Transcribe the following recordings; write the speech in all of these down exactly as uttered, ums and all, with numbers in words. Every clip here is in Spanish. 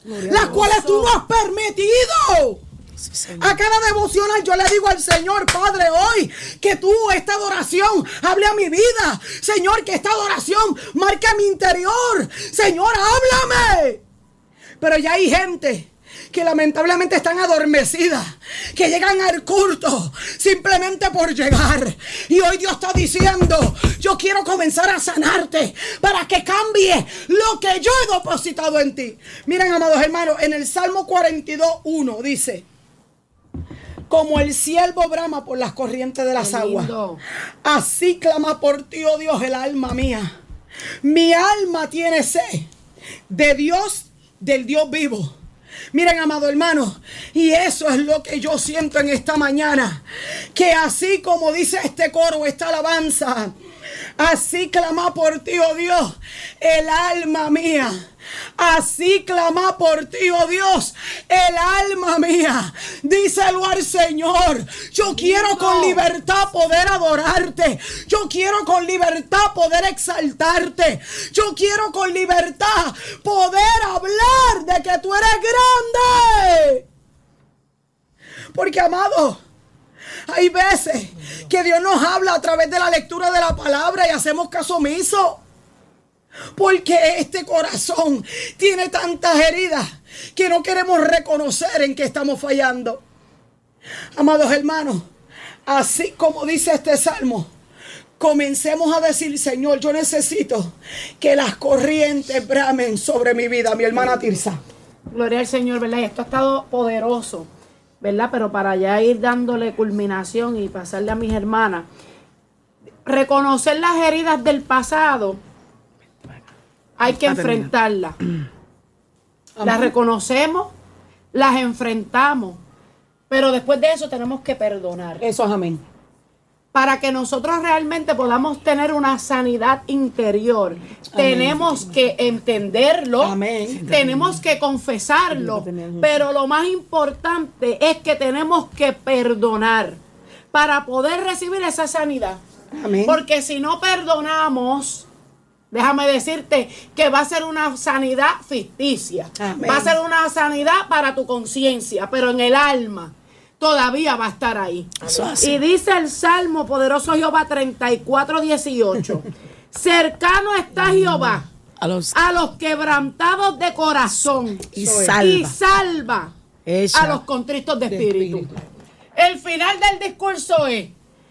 las cuales tú no has permitido. A cada devocional yo le digo al Señor, Padre, hoy que tú, esta adoración, hable a mi vida. Señor, que esta adoración marque mi interior. Señor, háblame. Pero ya hay gente que lamentablemente están adormecidas, que llegan al culto simplemente por llegar. Y hoy Dios está diciendo, yo quiero comenzar a sanarte para que cambie lo que yo he depositado en ti. Miren, amados hermanos, en el Salmo cuarenta y dos, uno dice: como el ciervo brama por las corrientes de las aguas, así clama por ti, oh Dios, el alma mía. Mi alma tiene sed de Dios, del Dios vivo. Miren, amado hermano, y eso es lo que yo siento en esta mañana, que así como dice este coro, esta alabanza, así clama por ti, oh Dios, el alma mía. Así clama por ti, oh Dios, el alma mía. Díselo al Señor. Yo quiero con libertad poder adorarte. Yo quiero con libertad poder exaltarte. Yo quiero con libertad poder hablar de que tú eres grande. Porque, amado, hay veces que Dios nos habla a través de la lectura de la palabra y hacemos caso omiso. Porque este corazón tiene tantas heridas que no queremos reconocer en que estamos fallando. Amados hermanos, así como dice este salmo, comencemos a decir: Señor, yo necesito que las corrientes bramen sobre mi vida. Mi hermana Tirsa. Gloria al Señor, ¿verdad? Y esto ha estado poderoso, ¿verdad? Pero para ya ir dándole culminación y pasarle a mis hermanas, reconocer las heridas del pasado, hay que enfrentarlas. Las reconocemos, las enfrentamos, pero después de eso tenemos que perdonar. Eso es amén. Para que nosotros realmente podamos tener una sanidad interior, amén, tenemos que entenderlo, amén, tenemos que confesarlo, pero lo más importante es que tenemos que perdonar para poder recibir esa sanidad. Amén. Porque si no perdonamos, déjame decirte que va a ser una sanidad ficticia. Amén. Va a ser una sanidad para tu conciencia, pero en el alma todavía va a estar ahí. Y dice el Salmo poderoso Jehová treinta y cuatro, dieciocho. Cercano está Jehová a los, a los quebrantados de corazón y salva, y salva a los contritos de espíritu. de espíritu. El final del discurso es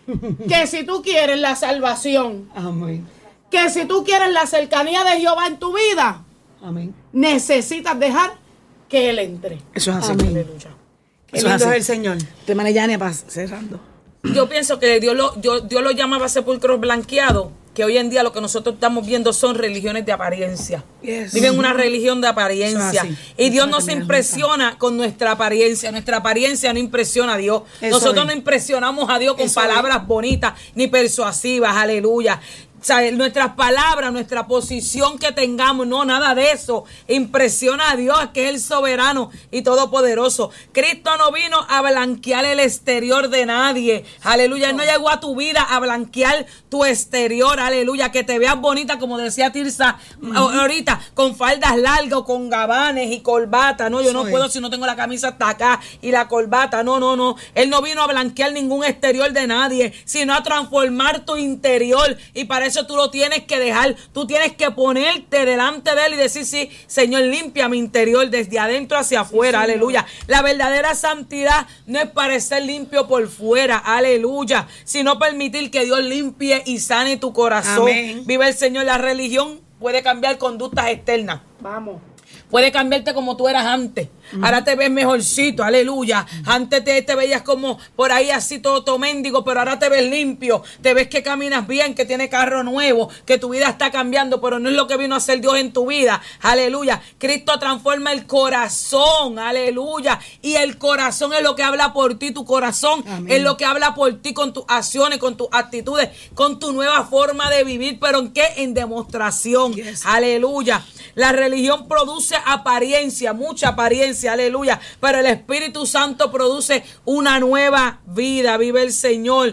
que si tú quieres la salvación, amén, que si tú quieres la cercanía de Jehová en tu vida, amén, necesitas dejar que Él entre. Eso es así. Amén. Aleluya. Qué lindo es el Señor. De manera ya cerrando. Yo pienso que Dios lo, Dios, Dios lo llamaba sepulcros blanqueados, que hoy en día lo que nosotros estamos viendo son religiones de apariencia. Yes. Viven una religión de apariencia. Y Dios no se impresiona con nuestra apariencia. Nuestra apariencia no impresiona a Dios. Eso nosotros es. No impresionamos a Dios con Eso palabras es. bonitas ni persuasivas. Aleluya. O sea, nuestras palabras, nuestra posición que tengamos, no, nada de eso impresiona a Dios, que es el soberano y todopoderoso. Cristo no vino a blanquear el exterior de nadie, aleluya. Él no llegó a tu vida a blanquear tu exterior, aleluya, que te veas bonita, como decía Tirsa uh-huh. ahorita, con faldas largas, con gabanes y corbata. No, yo no Soy. puedo si no tengo la camisa hasta acá y la corbata, no, no, no. Él no vino a blanquear ningún exterior de nadie, sino a transformar tu interior, y para eso tú lo tienes que dejar. Tú tienes que ponerte delante de Él y decir: sí, Señor, limpia mi interior desde adentro hacia afuera, sí, aleluya. La verdadera santidad no es parecer limpio por fuera, aleluya, sino permitir que Dios limpie y sane tu corazón. Amén. Vive el Señor. La religión puede cambiar conductas externas. Vamos. Puede cambiarte como tú eras antes. Uh-huh. Ahora te ves mejorcito, aleluya. Uh-huh. Antes te, te veías como por ahí así todo, todo mendigo, pero ahora te ves limpio. Te ves que caminas bien, que tienes carro nuevo, que tu vida está cambiando, pero no es lo que vino a hacer Dios en tu vida, aleluya. Cristo transforma el corazón, aleluya. Y el corazón es lo que habla por ti, tu corazón Amén. Es lo que habla por ti con tus acciones, con tus actitudes, con tu nueva forma de vivir, pero ¿en qué? En demostración, yes. aleluya. La religión produce apariencia, mucha apariencia, aleluya, pero el Espíritu Santo produce una nueva vida. Vive el Señor.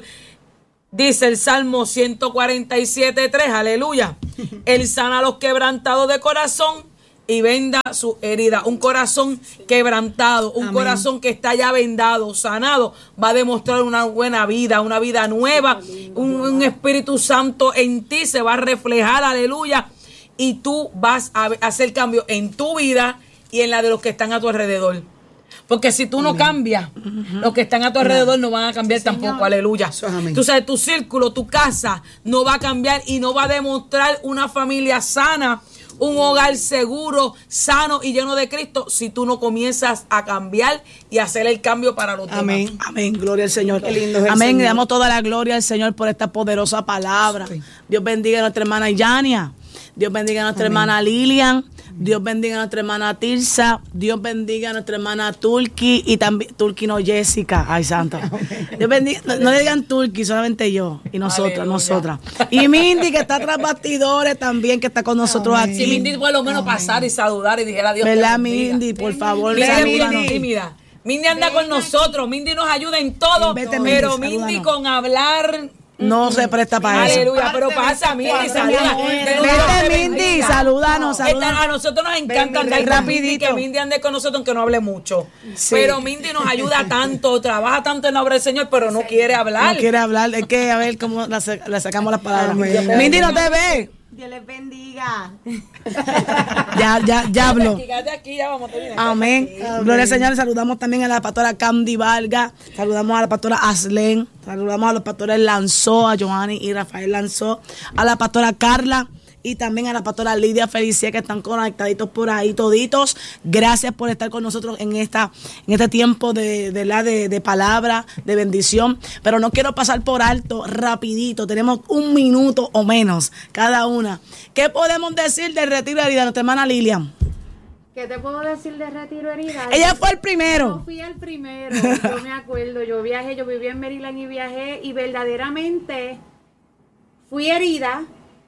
Dice el Salmo ciento cuarenta y siete, tres, aleluya. Él sana a los quebrantados de corazón y venda su herida. Un corazón quebrantado, un Amén. Corazón que está ya vendado, sanado, va a demostrar una buena vida, una vida nueva. Un, un Espíritu Santo en ti se va a reflejar, aleluya. Y tú vas a hacer cambio en tu vida y en la de los que están a tu alrededor. Porque si tú no cambias, uh-huh. los que están a tu alrededor no van a cambiar sí, tampoco, señor. Aleluya. Tú sabes, tu círculo, tu casa no va a cambiar y no va a demostrar una familia sana, un hogar seguro, sano y lleno de Cristo si tú no comienzas a cambiar y hacer el cambio para los demás. Amén, amén, gloria al Señor. Qué lindo es el amén, Señor. Le damos toda la gloria al Señor por esta poderosa palabra. Sí. Dios bendiga a nuestra hermana Yania. Dios bendiga a nuestra amén. Hermana Lilian. Dios bendiga a nuestra hermana Tirsa. Dios bendiga a nuestra hermana Turki y también Turki no Jessica. Ay, santa. Dios bendiga, no, no le digan Turki, solamente yo y nosotras, Aleluya. Nosotras. Y Mindy que está tras bastidores también, que está con nosotros amén. Aquí. Si Mindy por lo menos amén. Pasar y saludar y dijera Dios. ¿Verdad, Mindy? Por favor, salúdanos. Tímida. Mindy anda Ven con nosotros, Mindy nos ayuda en todo, Vete, pero Mindy, Mindy con hablar no se presta para eso. Aleluya, pero pasa, Mindy, saluda. Vete, Mindy, salúdanos, salúdanos. A nosotros nos encanta andar rapidito. Que Mindy ande con nosotros, aunque no hable mucho. Sí. Pero Mindy nos ayuda tanto, trabaja tanto en la obra del Señor, pero no sí. quiere hablar. No quiere hablar, es que a ver cómo le sacamos las palabras. Mindy, no te ve. Dios les bendiga. ya, ya, ya hablo. Quédate aquí, ya vamos a terminar. Amén. Amén. Gloria al Señor. Saludamos también a la pastora Candy Vargas. Saludamos a la pastora Aslen. Saludamos a los pastores Lanzó, a Johanny y Rafael Lanzó. A la pastora Carla. Y también a la pastora Lidia Felicia, que están conectaditos por ahí toditos. Gracias por estar con nosotros en esta en este tiempo de, de, la, de, de palabra, de bendición. Pero no quiero pasar por alto, rapidito. Tenemos un minuto o menos cada una. ¿Qué podemos decir del retiro de herida, nuestra hermana Lilian? ¿Qué te puedo decir de retiro herida? Ella fue el primero. Yo fui el primero, yo me acuerdo. Yo viajé, yo vivía en Maryland y viajé. Y verdaderamente fui herida.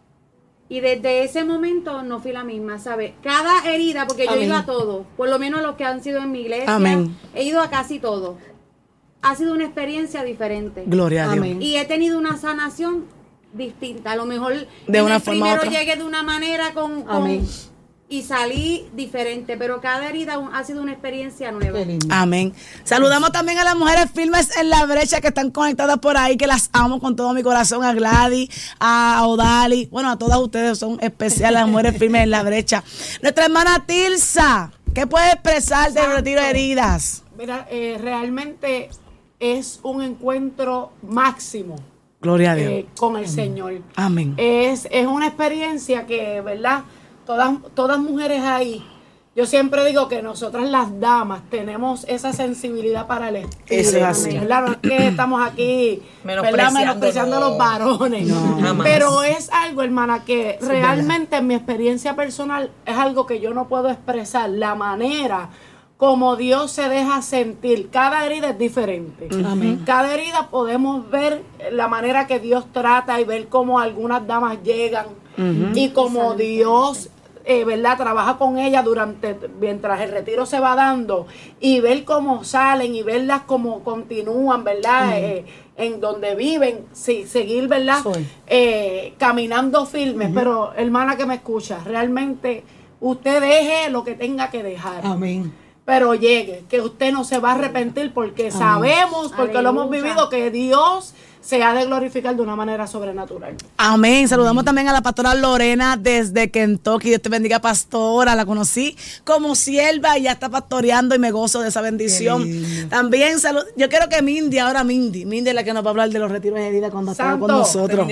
Y desde ese momento no fui la misma, ¿sabes? Cada herida, porque Amén. Yo he ido a todo, por lo menos los que han sido en mi iglesia, Amén. He ido a casi todo. Ha sido una experiencia diferente. Gloria a Dios. Amén. Y he tenido una sanación distinta. A lo mejor de en una el forma primero otra. Llegué de una manera con, con y salí diferente, pero cada herida ha sido una experiencia nueva. Amén. Saludamos también a las mujeres firmes en la brecha que están conectadas por ahí, que las amo con todo mi corazón, a Gladys, a Odali, bueno, a todas ustedes son especiales, las mujeres firmes en la brecha. Nuestra hermana Tirsa, ¿qué puede expresar del retiro de heridas? Mira, eh, realmente es un encuentro máximo. Gloria a Dios. Eh, con el Señor. Amén. Es, es una experiencia que, ¿verdad? Todas, todas mujeres ahí, yo siempre digo que nosotras las damas tenemos esa sensibilidad para el espíritu. Eso es así. Claro, es que estamos aquí menospreciando a los varones. No, pero es algo, hermana, que sí, realmente en mi experiencia personal es algo que yo no puedo expresar. La manera como Dios se deja sentir. Cada herida es diferente. Amén. Cada herida podemos ver la manera que Dios trata y ver cómo algunas damas llegan uh-huh. y como Dios... Eh, ¿verdad? Trabaja con ella durante, mientras el retiro se va dando y ver cómo salen y verlas cómo continúan, ¿verdad? Uh-huh. Eh, en donde viven, sí, seguir, ¿verdad? Eh, caminando firmes, uh-huh. pero hermana que me escucha, realmente usted deje lo que tenga que dejar. Amén. Pero llegue, que usted no se va a arrepentir porque Amén. Sabemos, porque Aleluya. Lo hemos vivido, que Dios se ha de glorificar de una manera sobrenatural. Amén. Saludamos también a la pastora Lorena desde Kentucky. Dios te bendiga, pastora. La conocí como sierva y ya está pastoreando y me gozo de esa bendición. También salud. Yo quiero que Mindy, ahora Mindy, Mindy es la que nos va a hablar de los retiros de herida cuando está con nosotros.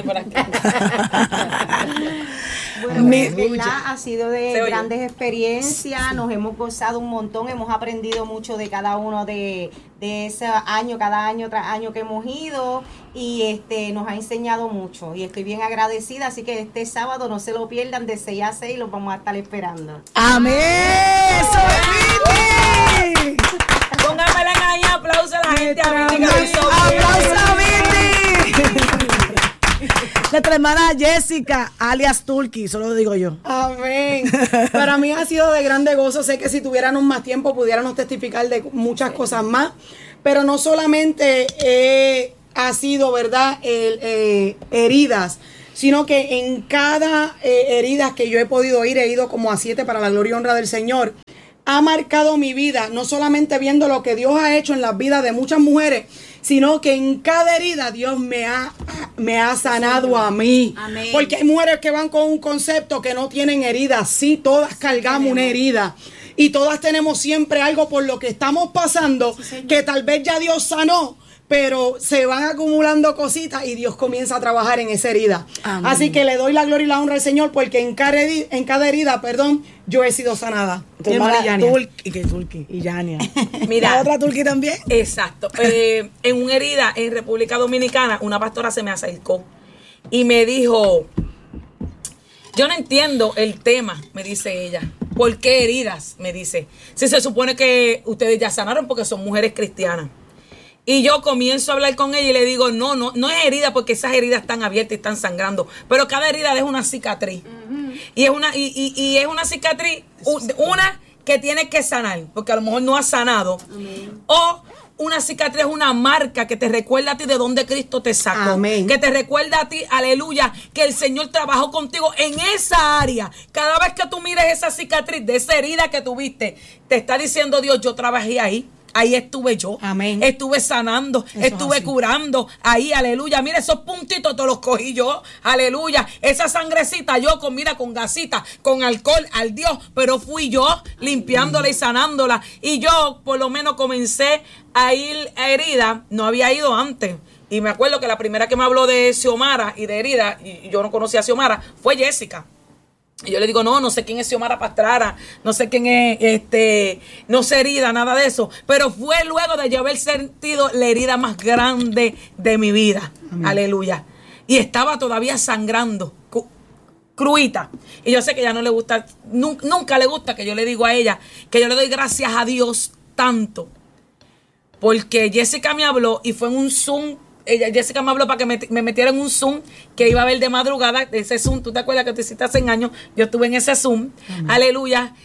Bueno, Mi, ¿verdad? Ha sido de grandes experiencias, sí. Nos hemos gozado un montón, hemos aprendido mucho de cada uno de, de ese año, cada año tras año que hemos ido y este nos ha enseñado mucho y estoy bien agradecida, así que este sábado no se lo pierdan de seis a seis, los vamos a estar esperando. ¡Amén! ¡Soy Pónganmela ahí, aplauso a la gente. ¡Aplauso a Mindy! Nuestra hermana Jessica, alias Turki, solo lo digo yo. Amén. Para mí ha sido de grande gozo. Sé que si tuviéramos más tiempo pudiéramos testificar de muchas cosas más. Pero no solamente eh, ha sido, ¿verdad?, el, eh, heridas, sino que en cada eh, herida que yo he podido ir, he ido como a siete para la gloria y honra del Señor, ha marcado mi vida, no solamente viendo lo que Dios ha hecho en las vidas de muchas mujeres, sino que en cada herida Dios me ha, me ha sanado a mí. Amén. Porque hay mujeres que van con un concepto que no tienen heridas. Sí, todas cargamos una herida. Y todas tenemos siempre algo por lo que estamos pasando, sí, que tal vez ya Dios sanó, pero se van acumulando cositas y Dios comienza a trabajar en esa herida. Amén. Así que le doy la gloria y la honra al Señor, porque en cada herida, en cada herida, perdón, yo he sido sanada. Tu hermana Turki, que Turki y Yania. Mira, ¿la otra Turki también? Exacto. Eh, en una herida en República Dominicana, una pastora se me acercó y me dijo, yo no entiendo el tema, me dice ella. ¿Por qué heridas? Me dice. Si se supone que ustedes ya sanaron porque son mujeres cristianas. Y yo comienzo a hablar con ella y le digo, no, no, no es herida porque esas heridas están abiertas y están sangrando. Pero cada herida es una cicatriz. Uh-huh. Y es una, y, y, y es una cicatriz, una que tiene que sanar, porque a lo mejor no ha sanado. Uh-huh. O una cicatriz es una marca que te recuerda a ti de dónde Cristo te sacó. Amén. Que te recuerda a ti, aleluya, que el Señor trabajó contigo en esa área. Cada vez que tú mires esa cicatriz de esa herida que tuviste, te está diciendo Dios, yo trabajé ahí. Ahí estuve yo. Amén. Estuve sanando, eso estuve curando. Ahí, aleluya. Mira, esos puntitos te los cogí yo. Aleluya. Esa sangrecita yo con, mira, con gasita, con alcohol, al Dios. Pero fui yo limpiándola y sanándola. Y yo, por lo menos, comencé a ir a herida. No había ido antes. Y me acuerdo que la primera que me habló de Xiomara y de herida, y yo no conocía a Xiomara, fue Jessica. Y yo le digo, no, no sé quién es Xiomara Pastrana, no sé quién es, este, no sé herida, nada de eso. Pero fue luego de yo haber sentido la herida más grande de mi vida. Amén. Aleluya. Y estaba todavía sangrando, cru, cruita. Y yo sé que ella no le gusta, nunca, nunca le gusta que yo le digo a ella que yo le doy gracias a Dios tanto. Porque Jessica me habló y fue en un Zoom. Ella, Jessica me habló para que me, me metiera en un Zoom que iba a ver de madrugada. Ese Zoom, ¿tú te acuerdas que te hiciste hace años? Yo estuve en ese Zoom. Amén. Aleluya.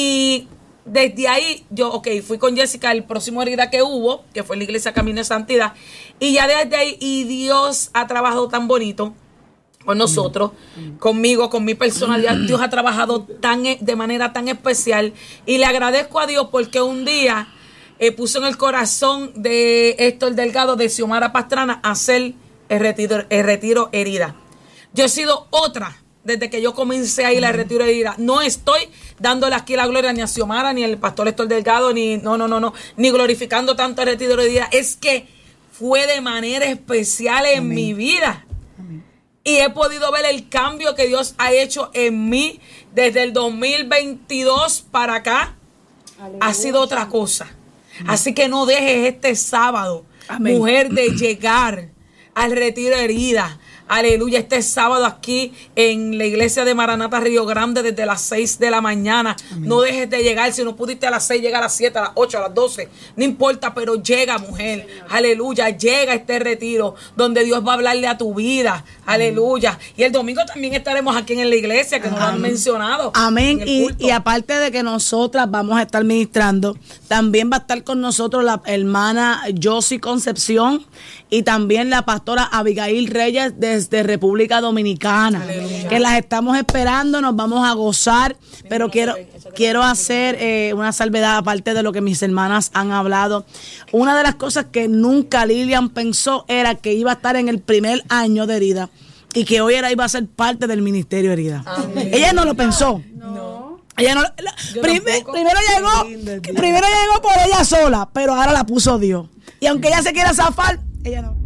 Y desde ahí, yo, ok, fui con Jessica el próximo herida que hubo, que fue en la iglesia Camino de Santidad. Y ya desde ahí, y Dios ha trabajado tan bonito con nosotros, Amén. Conmigo, con mi personalidad. Dios ha trabajado tan, de manera tan especial. Y le agradezco a Dios porque un día Eh, puso en el corazón de Héctor Delgado, de Xiomara Pastrana, hacer el retiro, el retiro herida. Yo he sido otra desde que yo comencé a ir al retiro herida. No estoy dándole aquí la gloria ni a Xiomara, ni al pastor Héctor Delgado, ni no, no, no, no, ni glorificando tanto el retiro herida. Es que fue de manera especial en Amén. Mi vida. Amén. Y he podido ver el cambio que Dios ha hecho en mí desde el dos mil veintidós para acá. Aleluya. Ha sido otra cosa. Así que no dejes este sábado, Amén. Mujer, de llegar al retiro herida. Aleluya, este sábado aquí en la iglesia de Maranata Río Grande desde las seis de la mañana. Amén. No dejes de llegar. Si no pudiste a las seis, llega a las siete, a las ocho, a las doce. No importa, pero llega, mujer. Señor. Aleluya, llega este retiro donde Dios va a hablarle a tu vida. Aleluya. Y el domingo también estaremos aquí en la iglesia, que nos lo han mencionado. Amén. Y, y aparte de que nosotras vamos a estar ministrando, también va a estar con nosotros la hermana Josie Concepción y también la pastora Abigail Reyes desde República Dominicana. Aleluya. Que las estamos esperando, nos vamos a gozar, pero quiero, quiero hacer eh, una salvedad aparte de lo que mis hermanas han hablado. Una de las cosas que nunca Lilian pensó era que iba a estar en el primer año de herida y que hoy era iba a ser parte del ministerio herida. Amén. Ella no lo pensó. No. Ella no, la, prim, primero llegó, lindo, primero llegó por ella sola, pero ahora la puso Dios. Y aunque ella se quiera zafar, ella no.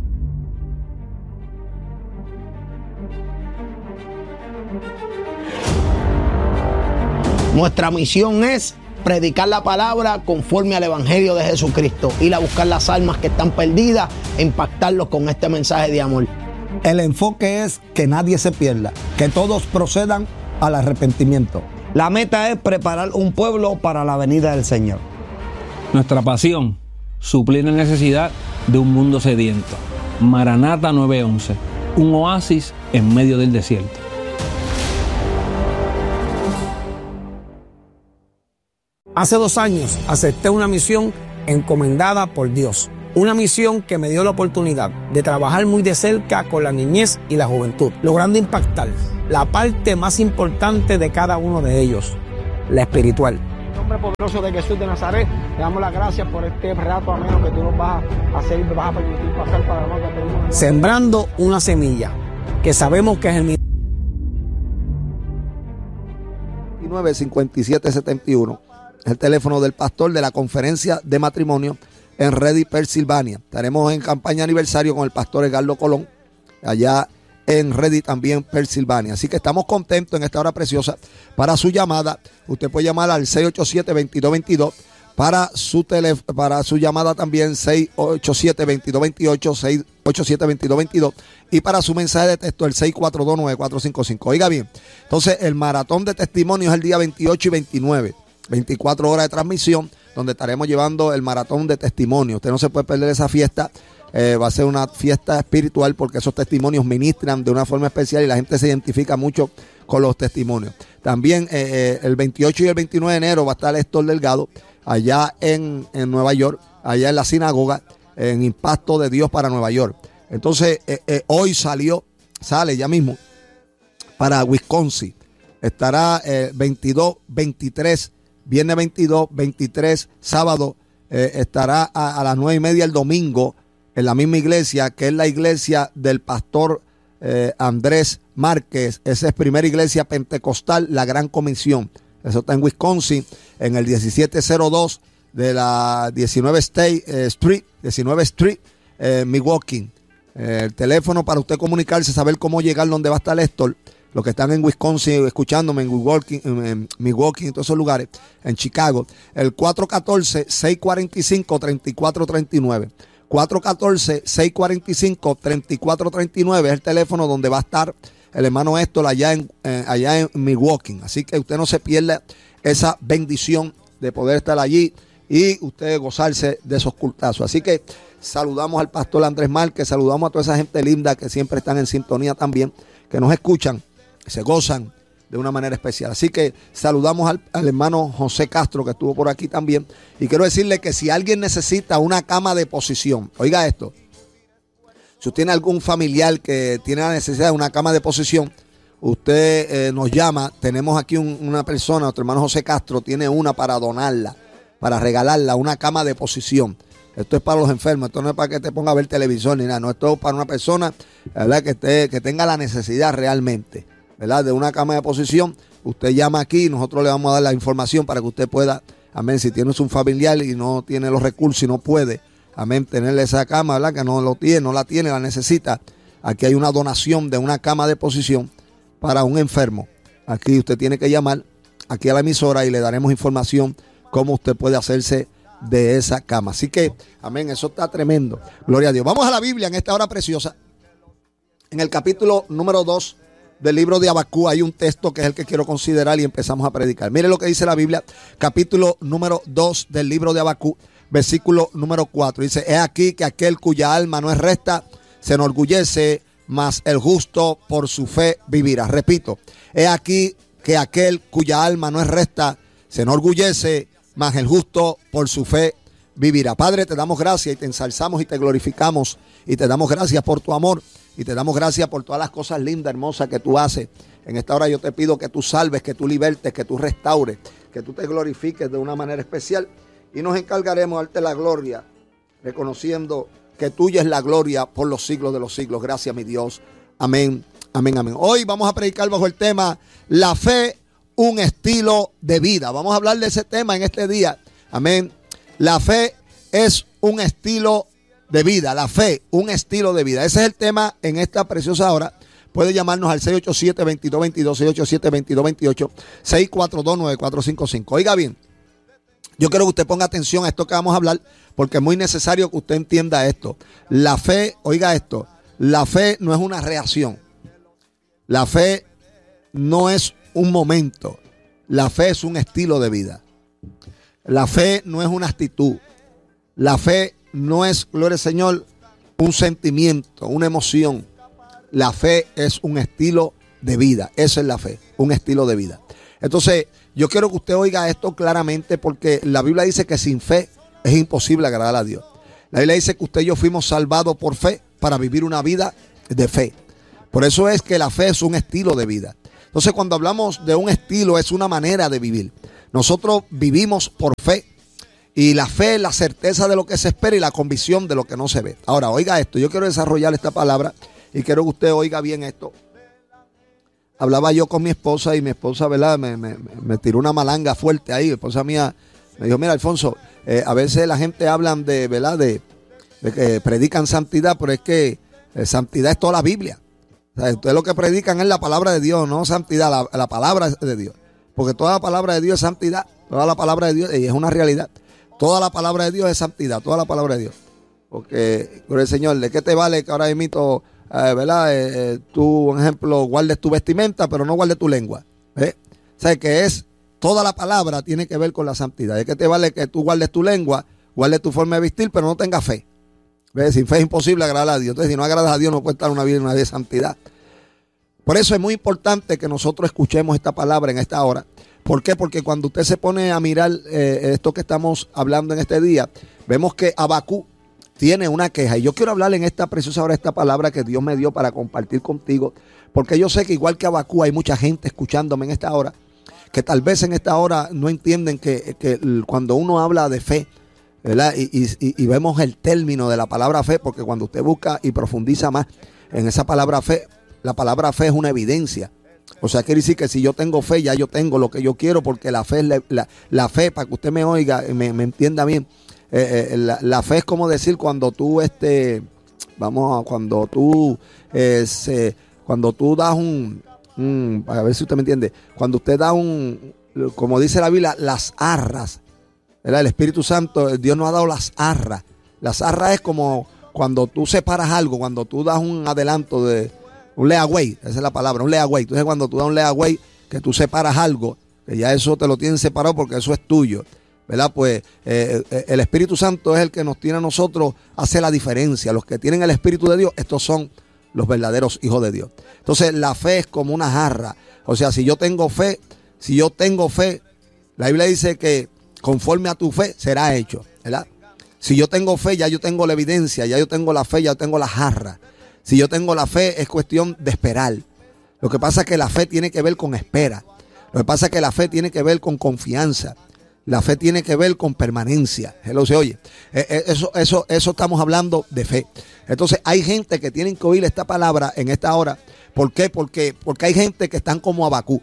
Nuestra misión es predicar la palabra conforme al Evangelio de Jesucristo, ir a buscar las almas que están perdidas e impactarlos con este mensaje de amor. El enfoque es que nadie se pierda, que todos procedan al arrepentimiento. La meta es preparar un pueblo para la venida del Señor. Nuestra pasión, suplir la necesidad de un mundo sediento. Maranata nueve once, un oasis en medio del desierto. Hace dos años acepté una misión encomendada por Dios. Una misión que me dio la oportunidad de trabajar muy de cerca con la niñez y la juventud, logrando impactar la parte más importante de cada uno de ellos, la espiritual. En el nombre poderoso de Jesús de Nazaret, le damos las gracias por este rato ameno que tú nos vas a hacer y me vas a permitir pasar para la que tenemos. Sembrando una semilla que sabemos que es el mismo. nueve cincuenta y siete setenta y uno, el teléfono del pastor de la conferencia de matrimonio en Ready, Pensilvania. Estaremos en campaña aniversario con el pastor Edgardo Colón, allá en Ready también, Pensilvania. Así que estamos contentos en esta hora preciosa. Para su llamada, usted puede llamar al seis ocho siete, veintidós veintidós. Para su, tele, para su llamada también seis ocho siete, veintidós veintiocho, seis ocho siete, veintidós veintidós. Y para su mensaje de texto el seis cuatro dos, nueve cuatro cinco cinco. Oiga bien, entonces el maratón de testimonios es el día veintiocho y veintinueve. veinticuatro horas de transmisión, donde estaremos llevando el maratón de testimonios. Usted no se puede perder esa fiesta. Eh, va a ser una fiesta espiritual porque esos testimonios ministran de una forma especial y la gente se identifica mucho con los testimonios. También eh, eh, el veintiocho y el veintinueve de enero va a estar Héctor Delgado allá en, en Nueva York, allá en la sinagoga, en Impacto de Dios para Nueva York. Entonces eh, eh, hoy salió, sale ya mismo para Wisconsin. Estará eh, veintidós, veintitrés, viernes veintidós, veintitrés, sábado eh, estará a, a las nueve y media el domingo en la misma iglesia, que es la iglesia del pastor eh, Andrés Márquez. Esa es primera iglesia pentecostal, la Gran Comisión. Eso está en Wisconsin, en el diecisiete cero dos de la diecinueve State eh, Street, diecinueve Street, eh, Milwaukee. Eh, el teléfono para usted comunicarse, saber cómo llegar donde va a estar Héctor. Los que están en Wisconsin, escuchándome en Milwaukee, en Milwaukee, en todos esos lugares, en Chicago, el cuatro uno cuatro, seis cuatro cinco, tres cuatro tres nueve. cuatro uno cuatro, seis cuatro cinco, tres cuatro tres nueve es el teléfono donde va a estar el hermano Héctor allá en, eh, allá en Milwaukee. Así que usted no se pierda esa bendición de poder estar allí y usted gozarse de esos cultazos. Así que saludamos al pastor Andrés Márquez, saludamos a toda esa gente linda que siempre están en sintonía también, que nos escuchan, se gozan de una manera especial. Así que saludamos al, al hermano José Castro, que estuvo por aquí también. Y quiero decirle que si alguien necesita una cama de posición, oiga esto, si usted tiene algún familiar que tiene la necesidad de una cama de posición, usted eh, nos llama. Tenemos aquí un, una persona, nuestro hermano José Castro, tiene una para donarla, para regalarla, una cama de posición. Esto es para los enfermos, esto no es para que te ponga a ver televisión ni nada, no, esto es para una persona, ¿verdad?, que, te, que tenga la necesidad realmente, ¿verdad?, de una cama de posición. Usted llama aquí y nosotros le vamos a dar la información para que usted pueda, amén, si tienes un familiar y no tiene los recursos y no puede, amén, tenerle esa cama, ¿verdad?, que no lo tiene, no la tiene, la necesita. Aquí hay una donación de una cama de posición para un enfermo. Aquí usted tiene que llamar aquí a la emisora y le daremos información cómo usted puede hacerse de esa cama. Así que, amén, eso está tremendo. Gloria a Dios. Vamos a la Biblia en esta hora preciosa. En el capítulo número dos del libro de Habacuc hay un texto que es el que quiero considerar y empezamos a predicar. Mire lo que dice la Biblia, capítulo número dos del libro de Habacuc, versículo número cuatro. Dice: he aquí que aquel cuya alma no es recta se enorgullece, mas el justo por su fe vivirá. Repito, he aquí que aquel cuya alma no es recta se enorgullece, mas el justo por su fe vivirá. Padre, te damos gracias y te ensalzamos y te glorificamos y te damos gracias por tu amor y te damos gracias por todas las cosas lindas, hermosas que tú haces. En esta hora yo te pido que tú salves, que tú libertes, que tú restaures, que tú te glorifiques de una manera especial y nos encargaremos de darte la gloria, reconociendo que tuya es la gloria por los siglos de los siglos. Gracias, mi Dios. Amén, amén, amén. Hoy vamos a predicar bajo el tema la fe, un estilo de vida. Vamos a hablar de ese tema en este día. Amén. La fe es un estilo de vida. La fe, un estilo de vida. Ese es el tema en esta preciosa hora. Puede llamarnos al seis ocho siete, veintidós veintidós, seis ocho siete, veintidós veintiocho, seis cuatro dos, nueve cuatro cinco cinco. Oiga bien, yo quiero que usted ponga atención a esto que vamos a hablar, porque es muy necesario que usted entienda esto. La fe, oiga esto, la fe no es una reacción. La fe no es un momento. La fe es un estilo de vida. La fe no es una actitud. La fe no es, gloria al Señor, un sentimiento, una emoción. La fe es un estilo de vida. Esa es la fe, un estilo de vida. Entonces, yo quiero que usted oiga esto claramente, porque la Biblia dice que sin fe es imposible agradar a Dios. La Biblia dice que usted y yo fuimos salvados por fe para vivir una vida de fe. Por eso es que la fe es un estilo de vida. Entonces, cuando hablamos de un estilo, es una manera de vivir. Nosotros vivimos por fe. Y la fe es la certeza de lo que se espera y la convicción de lo que no se ve. Ahora, oiga esto. Yo quiero desarrollar esta palabra y quiero que usted oiga bien esto. Hablaba yo con mi esposa y mi esposa, ¿verdad? Me, me, me tiró una malanga fuerte ahí. Mi esposa mía me dijo, mira, Alfonso, eh, a veces la gente habla de, ¿verdad? De, de que predican santidad, pero es que eh, santidad es toda la Biblia. O sea, ustedes lo que predican es la palabra de Dios, no santidad, la, la palabra de Dios. Porque toda la palabra de Dios es santidad, toda la palabra de Dios y es una realidad. Toda la palabra de Dios es santidad, toda la palabra de Dios. Porque, por el Señor, ¿de qué te vale que ahora imito, eh, verdad? Eh, eh, tú, por ejemplo, guardes tu vestimenta, pero no guardes tu lengua? ¿Eh? O sea, que es, toda la palabra tiene que ver con la santidad. ¿De qué te vale que tú guardes tu lengua, guardes tu forma de vestir, pero no tengas fe? ¿Ves? Sin fe es imposible agradar a Dios. Entonces, si no agradas a Dios, no puedes estar una vida, una vida de santidad. Por eso es muy importante que nosotros escuchemos esta palabra en esta hora. ¿Por qué? Porque cuando usted se pone a mirar eh, esto que estamos hablando en este día, vemos que Habacuc tiene una queja. Y yo quiero hablar en esta preciosa hora, esta palabra que Dios me dio para compartir contigo. Porque yo sé que igual que Habacuc hay mucha gente escuchándome en esta hora, que tal vez en esta hora no entienden que, que cuando uno habla de fe, ¿verdad? Y, y, y vemos el término de la palabra fe, porque cuando usted busca y profundiza más en esa palabra fe, la palabra fe es una evidencia. O sea, quiere decir que si yo tengo fe, ya yo tengo lo que yo quiero, porque la fe, es la, la, la fe, para que usted me oiga, me, me entienda bien, eh, eh, la, la fe es como decir cuando tú, este, vamos, a, cuando tú, eh, se, cuando tú das un, un, a ver si usted me entiende, cuando usted da un, como dice la Biblia, las arras, ¿verdad? El Espíritu Santo, Dios nos ha dado las arras. Las arras es como cuando tú separas algo, cuando tú das un adelanto de un layaway, esa es la palabra, un layaway. Entonces cuando tú das un layaway, que tú separas algo, que ya eso te lo tienen separado porque eso es tuyo, ¿verdad? Pues eh, el Espíritu Santo es el que nos tiene a nosotros, hace la diferencia. Los que tienen el Espíritu de Dios, estos son los verdaderos hijos de Dios. Entonces la fe es como una jarra. O sea, si yo tengo fe, si yo tengo fe, la Biblia dice que conforme a tu fe será hecho, ¿verdad? Si yo tengo fe, ya yo tengo la evidencia, ya yo tengo la fe, ya yo tengo la jarra. Si yo tengo la fe, es cuestión de esperar. Lo que pasa es que la fe tiene que ver con espera. Lo que pasa es que la fe tiene que ver con confianza. La fe tiene que ver con permanencia. Se oye, eso, eso, eso estamos hablando de fe. Entonces hay gente que tienen que oír esta palabra en esta hora. ¿Por qué? Porque, porque hay gente que están como Habacuc.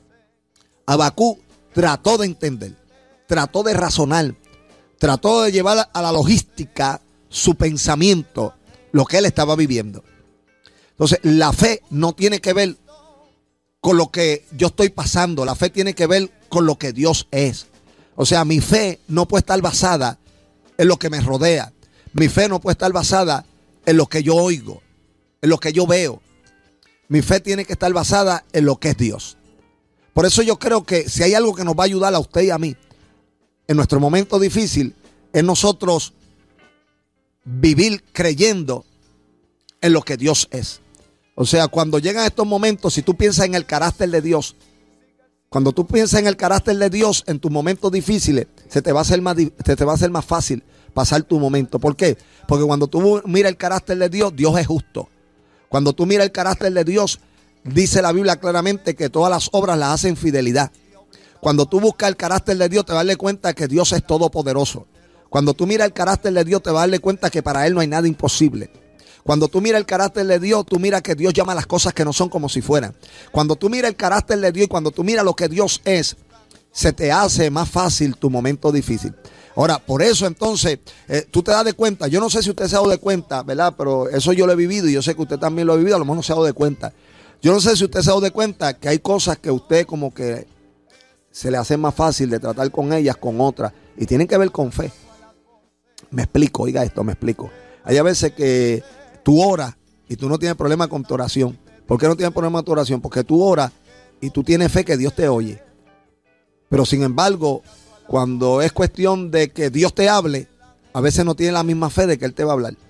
Habacuc trató de entender, trató de razonar, trató de llevar a la logística su pensamiento, lo que él estaba viviendo. Entonces, la fe no tiene que ver con lo que yo estoy pasando. La fe tiene que ver con lo que Dios es. O sea, mi fe no puede estar basada en lo que me rodea. Mi fe no puede estar basada en lo que yo oigo, en lo que yo veo. Mi fe tiene que estar basada en lo que es Dios. Por eso yo creo que si hay algo que nos va a ayudar a usted y a mí en nuestro momento difícil, es nosotros vivir creyendo en lo que Dios es. O sea, cuando llegan estos momentos, si tú piensas en el carácter de Dios, cuando tú piensas en el carácter de Dios en tus momentos difíciles, se te va a hacer más, se te va a hacer más fácil pasar tu momento. ¿Por qué? Porque cuando tú miras el carácter de Dios, Dios es justo. Cuando tú miras el carácter de Dios, dice la Biblia claramente que todas las obras las hacen fidelidad. Cuando tú buscas el carácter de Dios, te vas a darle cuenta que Dios es todopoderoso. Cuando tú miras el carácter de Dios, te vas a darle cuenta que para Él no hay nada imposible. Cuando tú miras el carácter de Dios, tú miras que Dios llama las cosas que no son como si fueran. Cuando tú miras el carácter de Dios y cuando tú miras lo que Dios es, se te hace más fácil tu momento difícil. Ahora, por eso entonces, eh, tú te das de cuenta. Yo no sé si usted se ha dado de cuenta, ¿verdad? Pero eso yo lo he vivido y yo sé que usted también lo ha vivido. A lo mejor no se ha dado de cuenta. Yo no sé si usted se ha dado de cuenta que hay cosas que usted como que se le hace más fácil de tratar con ellas, con otras. Y tienen que ver con fe. Me explico, oiga esto, me explico. Hay a veces que tú oras y tú no tienes problema con tu oración. ¿Por qué no tienes problema con tu oración? Porque tú oras y tú tienes fe que Dios te oye. Pero sin embargo, cuando es cuestión de que Dios te hable, a veces no tienes la misma fe de que Él te va a hablar.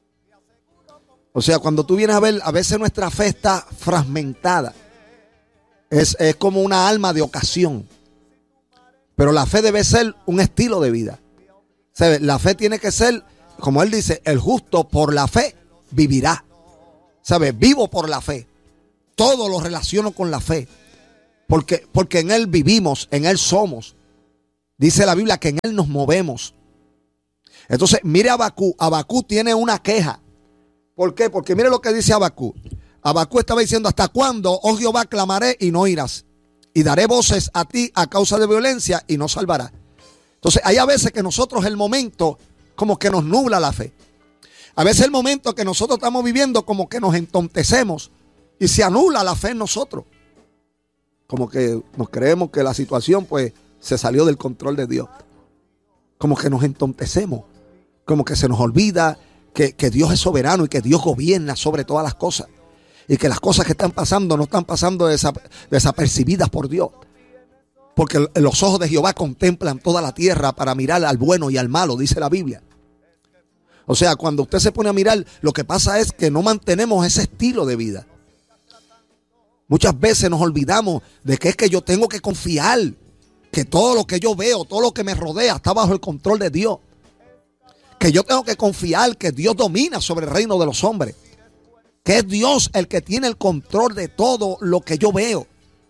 O sea, cuando tú vienes a ver, a veces nuestra fe está fragmentada. Es, es como una alma de ocasión. Pero la fe debe ser un estilo de vida. ¿Sabe? La fe tiene que ser como él dice, el justo por la fe vivirá. ¿Sabes? Vivo por la fe. Todo lo relaciono con la fe. Porque, porque en él vivimos, en él somos. Dice la Biblia que en él nos movemos. Entonces, mire a Abacú. Abacú tiene una queja. ¿Por qué? Porque mire lo que dice Abacú. Abacú estaba diciendo: ¿hasta cuándo, oh Jehová, clamaré y no oirás? Y daré voces a ti a causa de violencia y no salvarás. Entonces, hay a veces que nosotros el momento como que nos nubla la fe. A veces el momento que nosotros estamos viviendo como que nos entontecemos y se anula la fe en nosotros. Como que nos creemos que la situación pues se salió del control de Dios. Como que nos entontecemos. Como que se nos olvida que, que Dios es soberano y que Dios gobierna sobre todas las cosas. Y que las cosas que están pasando no están pasando desap- desapercibidas por Dios. Porque los ojos de Jehová contemplan toda la tierra para mirar al bueno y al malo, dice la Biblia. O sea, cuando usted se pone a mirar, lo que pasa es que no mantenemos ese estilo de vida. Muchas veces nos olvidamos de que es que yo tengo que confiar, que todo lo que yo veo, todo lo que me rodea está bajo el control de Dios. Que yo tengo que confiar que Dios domina sobre el reino de los hombres. Que es Dios el que tiene el control de todo lo que yo veo.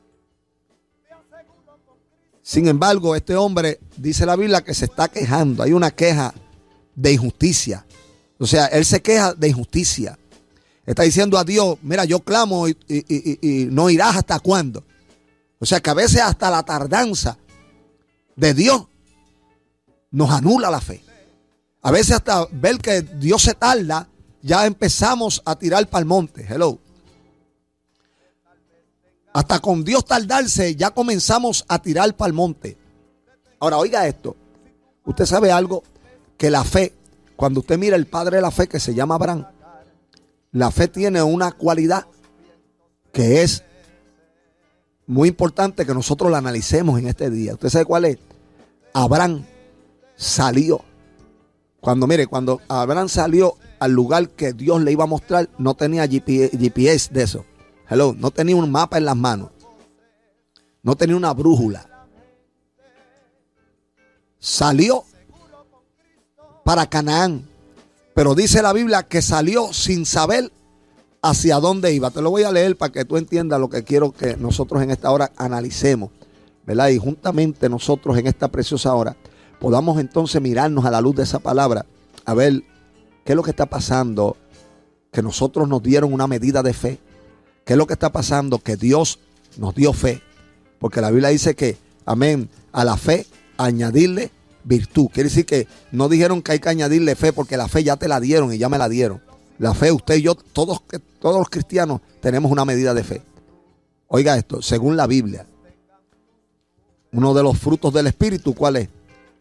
Sin embargo, este hombre, dice la Biblia, que se está quejando. Hay una queja de injusticia. O sea, él se queja de injusticia. Está diciendo a Dios: mira, yo clamo y, y, y, y no irás hasta cuándo. O sea, que a veces hasta la tardanza de Dios nos anula la fe. A veces hasta ver que Dios se tarda, ya empezamos a tirar para el monte. Hello. Hasta con Dios tardarse, ya comenzamos a tirar para el monte. Ahora, oiga esto. Usted sabe algo, que la fe, cuando usted mira el padre de la fe, que se llama Abraham, la fe tiene una cualidad que es muy importante que nosotros la analicemos en este día. ¿Usted sabe cuál es? Abraham salió. Cuando, mire, cuando Abraham salió al lugar que Dios le iba a mostrar, no tenía G P S de eso. Hello, no tenía un mapa en las manos. No tenía una brújula. Salió para Canaán. Pero dice la Biblia que salió sin saber hacia dónde iba. Te lo voy a leer para que tú entiendas lo que quiero que nosotros en esta hora analicemos, ¿verdad? Y juntamente nosotros en esta preciosa hora podamos entonces mirarnos a la luz de esa palabra, a ver qué es lo que está pasando, que nosotros nos dieron una medida de fe. ¿Qué es lo que está pasando? Que Dios nos dio fe. Porque la Biblia dice que, amén, a la fe añadirle virtud. Quiere decir que no dijeron que hay que añadirle fe, porque la fe ya te la dieron y ya me la dieron. La fe, usted y yo, todos, todos los cristianos tenemos una medida de fe. Oiga esto, según la Biblia, uno de los frutos del Espíritu, ¿cuál es?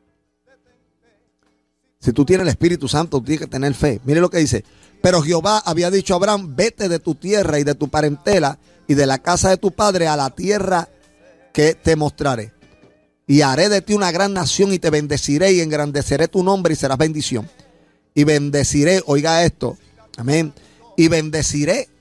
Si tú tienes el Espíritu Santo, tú tienes que tener fe. Mire lo que dice. Pero Jehová había dicho a Abraham: vete de tu tierra y de tu parentela y de la casa de tu padre a la tierra que te mostraré. Y haré de ti una gran nación y te bendeciré y engrandeceré tu nombre y serás bendición. Y bendeciré, oiga esto, amén. Y bendeciré,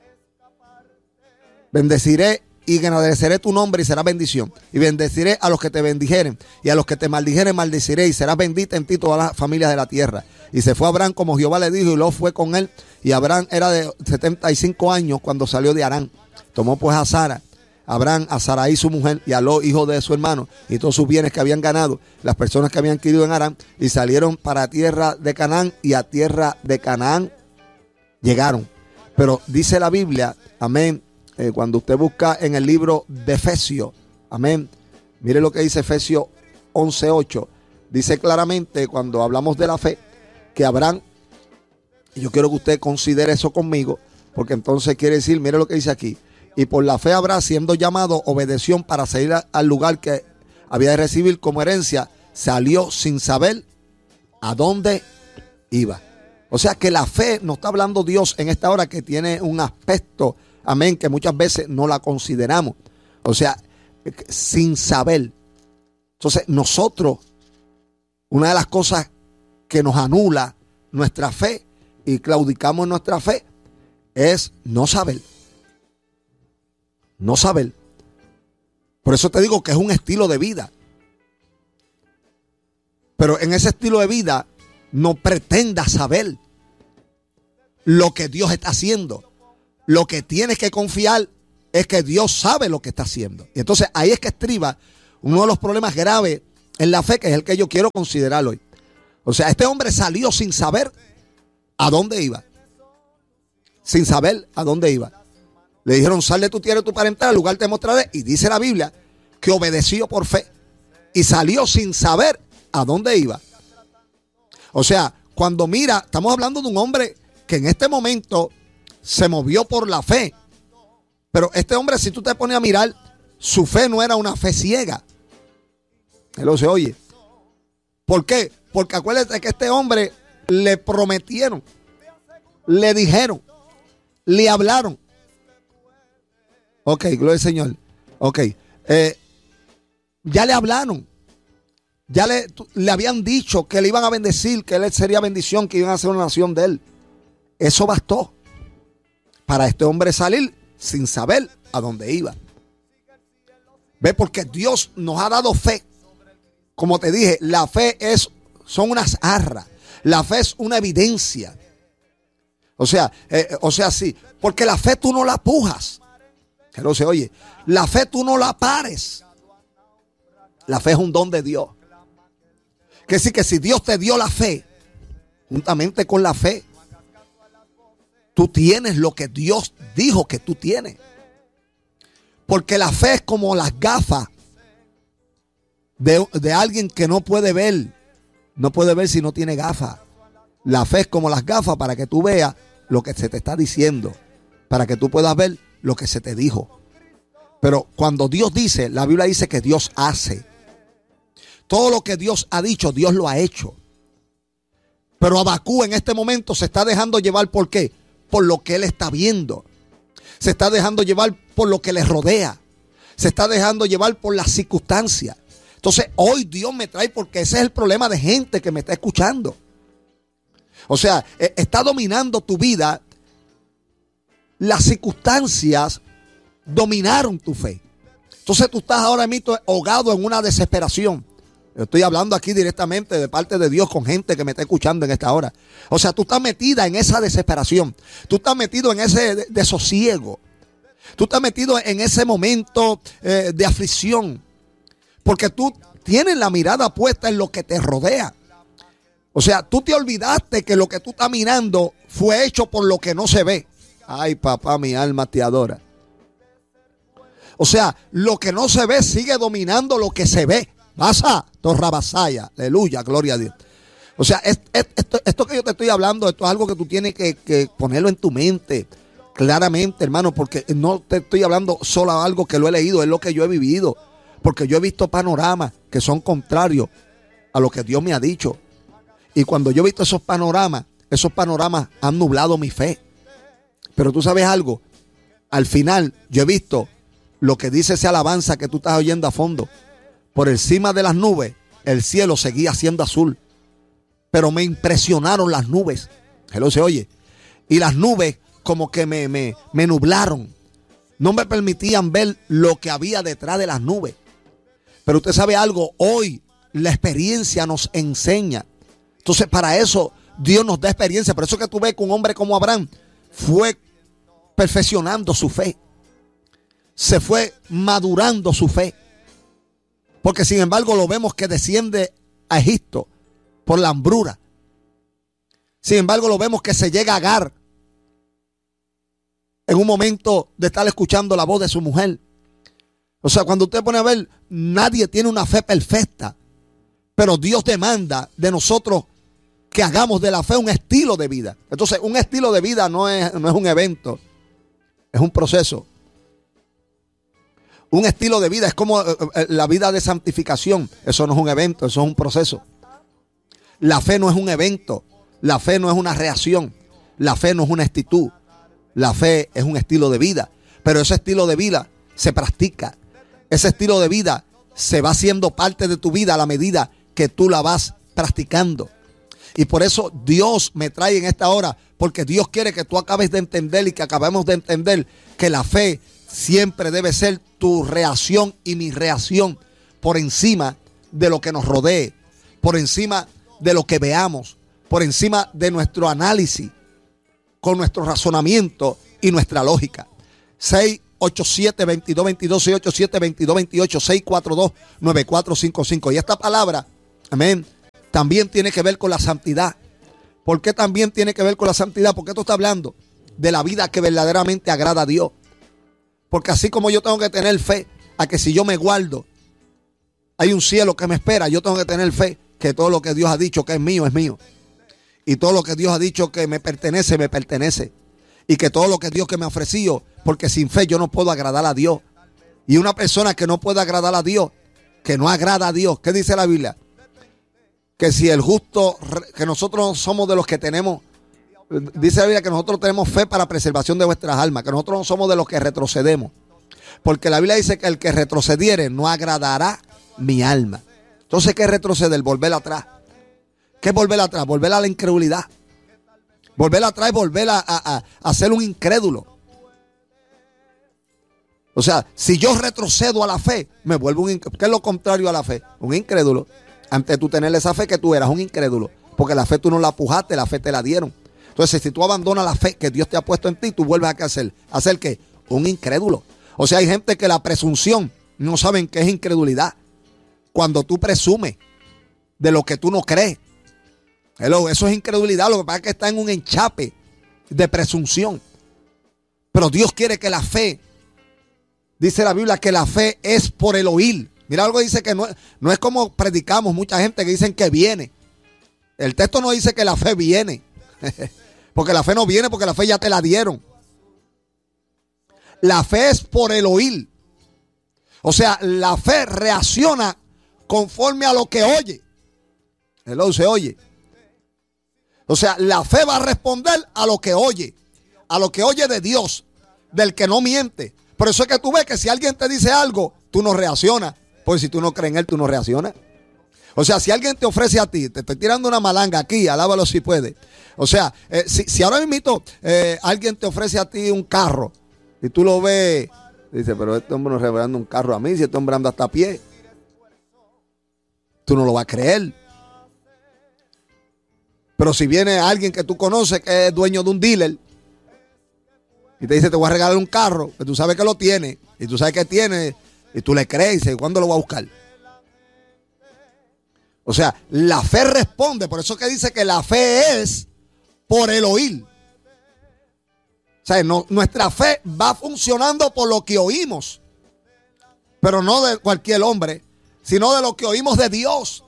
bendeciré y engrandeceré tu nombre y serás bendición. Y bendeciré a los que te bendijeren, y a los que te maldijeren maldeciré, y serás bendita en ti todas las familias de la tierra. Y se fue Abraham como Jehová le dijo, y Lot fue con él. Y Abraham era de setenta y cinco años cuando salió de Harán. Tomó pues a Sara, Abraham, a Sarai su mujer, y a Lot, hijo de su hermano, y todos sus bienes que habían ganado, las personas que habían adquirido en Harán, y salieron para tierra de Canaán, y a tierra de Canaán llegaron. Pero dice la Biblia, amén, eh, cuando usted busca en el libro de Efesios, amén, mire lo que dice Efesios once ocho, dice claramente, cuando hablamos de la fe, que Abraham, y yo quiero que usted considere eso conmigo, porque entonces quiere decir, mire lo que dice aquí: y por la fe Abraham, siendo llamado, obedeció para salir a, al lugar que había de recibir como herencia, salió sin saber a dónde iba. O sea que la fe nos está hablando Dios en esta hora, que tiene un aspecto, amén, que muchas veces no la consideramos. O sea, sin saber. Entonces nosotros, una de las cosas que nos anula nuestra fe y claudicamos en nuestra fe es no saber. No saber. Por eso te digo que es un estilo de vida. Pero en ese estilo de vida no pretendas saber lo que Dios está haciendo. Lo que tienes que confiar es que Dios sabe lo que está haciendo. Y entonces ahí es que estriba uno de los problemas graves en la fe, que es el que yo quiero considerar hoy. O sea, este hombre salió sin saber a dónde iba. Sin saber a dónde iba. Le dijeron, sal de tu tierra y tu parentela, al lugar te mostraré. Y dice la Biblia que obedeció por fe. Y salió sin saber a dónde iba. O sea, cuando mira, estamos hablando de un hombre que en este momento se movió por la fe. Pero este hombre, si tú te pones a mirar, su fe no era una fe ciega. Él lo se oye. ¿Por qué? Porque acuérdate que este hombre le prometieron, le dijeron, le hablaron. Ok, gloria al Señor. Ok. Eh, ya le hablaron. Ya le, le habían dicho que le iban a bendecir, que él sería bendición, que iban a ser una nación de él. Eso bastó para este hombre salir sin saber a dónde iba. Ve, porque Dios nos ha dado fe. Como te dije, la fe es, son unas arras. La fe es una evidencia. O sea, eh, o sea, sí, porque la fe tú no la pujas. Pero se oye, la fe tú no la pares. La fe es un don de Dios. Que sí, que si Dios te dio la fe, juntamente con la fe, tú tienes lo que Dios dijo que tú tienes. Porque la fe es como las gafas de, de alguien que no puede ver. No puede ver si no tiene gafas. La fe es como las gafas para que tú veas lo que se te está diciendo. Para que tú puedas ver lo que se te dijo. Pero cuando Dios dice, la Biblia dice que Dios hace. Todo lo que Dios ha dicho, Dios lo ha hecho. Pero Abacú en este momento se está dejando llevar, ¿por qué? Por lo que él está viendo. Se está dejando llevar por lo que le rodea. Se está dejando llevar por las circunstancias. Entonces hoy Dios me trae, porque ese es el problema de gente que me está escuchando. O sea, está dominando tu vida. Las circunstancias dominaron tu fe. Entonces tú estás ahora mismo ahogado en una desesperación. Yo estoy hablando aquí directamente de parte de Dios con gente que me está escuchando en esta hora. O sea, tú estás metida en esa desesperación. Tú estás metido en ese desosiego. Tú estás metido en ese momento eh, de aflicción. Porque tú tienes la mirada puesta en lo que te rodea. O sea, tú te olvidaste que lo que tú estás mirando fue hecho por lo que no se ve. Ay, papá, mi alma te adora. O sea, lo que no se ve sigue dominando lo que se ve. Basa, torrabasaya, aleluya, gloria a Dios. O sea, es, es, esto, esto que yo te estoy hablando, esto es algo que tú tienes que, que ponerlo en tu mente claramente, hermano, porque no te estoy hablando solo de algo que lo he leído, es lo que yo he vivido. Porque yo he visto panoramas que son contrarios a lo que Dios me ha dicho. Y cuando yo he visto esos panoramas, esos panoramas han nublado mi fe. Pero tú sabes algo, al final yo he visto lo que dice esa alabanza que tú estás oyendo a fondo. Por encima de las nubes, el cielo seguía siendo azul. Pero me impresionaron las nubes. Hello, se oye. Y las nubes como que me, me, me nublaron. No me permitían ver lo que había detrás de las nubes. Pero usted sabe algo, hoy la experiencia nos enseña. Entonces para eso Dios nos da experiencia. Por eso que tú ves que un hombre como Abraham fue perfeccionando su fe. Se fue madurando su fe. Porque sin embargo lo vemos que desciende a Egipto por la hambruna. Sin embargo lo vemos que se llega a Agar en un momento de estar escuchando la voz de su mujer. O sea, cuando usted pone a ver, nadie tiene una fe perfecta. Pero Dios demanda de nosotros que hagamos de la fe un estilo de vida. Entonces, un estilo de vida no es, no es un evento, es un proceso. Un estilo de vida es como la vida de santificación. Eso no es un evento, eso es un proceso. La fe no es un evento. La fe no es una reacción. La fe no es una actitud. La fe es un estilo de vida. Pero ese estilo de vida se practica. Ese estilo de vida se va haciendo parte de tu vida a la medida que tú la vas practicando. Y por eso Dios me trae en esta hora, porque Dios quiere que tú acabes de entender y que acabemos de entender que la fe siempre debe ser tu reacción y mi reacción por encima de lo que nos rodee, por encima de lo que veamos, por encima de nuestro análisis, con nuestro razonamiento y nuestra lógica. seis ocho siete, veintidós veintidós, seis ocho siete, veintidós veintiocho, seis cuatro dos, nueve cuatro cinco cinco. Y esta palabra, amén, también tiene que ver con la santidad. ¿Por qué también tiene que ver con la santidad? Porque esto está hablando de la vida que verdaderamente agrada a Dios. Porque así como yo tengo que tener fe a que si yo me guardo, hay un cielo que me espera, yo tengo que tener fe que todo lo que Dios ha dicho que es mío, es mío. Y todo lo que Dios ha dicho que me pertenece, me pertenece. Y que todo lo que Dios que me ha ofrecido, porque sin fe yo no puedo agradar a Dios. Y una persona que no puede agradar a Dios, que no agrada a Dios, ¿qué dice la Biblia? Que si el justo, que nosotros somos de los que tenemos, dice la Biblia que nosotros tenemos fe para preservación de vuestras almas, que nosotros no somos de los que retrocedemos. Porque la Biblia dice que el que retrocediere no agradará mi alma. Entonces, ¿qué es retroceder? Volver atrás. ¿Qué es volver atrás? Volver a la incredulidad. Volver atrás es volver a, a, a, a ser un incrédulo. O sea, si yo retrocedo a la fe, me vuelvo un incrédulo. ¿Qué es lo contrario a la fe? Un incrédulo. Antes de tú tener esa fe, que tú eras un incrédulo. Porque la fe tú no la pujaste, la fe te la dieron. Entonces, si tú abandonas la fe que Dios te ha puesto en ti, tú vuelves a qué hacer. ¿Hacer qué? Un incrédulo. O sea, hay gente que la presunción no saben qué es incredulidad. Cuando tú presumes de lo que tú no crees. Hello, eso es incredulidad. Lo que pasa es que está en un enchape de presunción. Pero Dios quiere que la fe, dice la Biblia, que la fe es por el oír. Mira, algo dice que no, no es como predicamos mucha gente que dicen que viene. El texto no dice que la fe viene. Porque la fe no viene, porque la fe ya te la dieron. La fe es por el oír. O sea, la fe reacciona conforme a lo que oye. Hello, se oye. O sea, la fe va a responder a lo que oye. A lo que oye de Dios. Del que no miente. Por eso es que tú ves que si alguien te dice algo, tú no reaccionas. Pues si tú no crees en él, tú no reaccionas. O sea, si alguien te ofrece a ti, te estoy tirando una malanga aquí, alábalo si puede. O sea, eh, si, si ahora mismo eh, alguien te ofrece a ti un carro y tú lo ves, dice, pero este hombre no está regalando un carro a mí, si este hombre anda hasta a pie. Tú no lo vas a creer. Pero si viene alguien que tú conoces que es dueño de un dealer y te dice, te voy a regalar un carro, que tú sabes que lo tiene y tú sabes que tiene y tú le crees y dices, ¿cuándo lo voy a buscar? O sea, la fe responde. Por eso que dice que la fe es por el oír. O sea, no, nuestra fe va funcionando por lo que oímos. Pero no de cualquier hombre, sino de lo que oímos de Dios.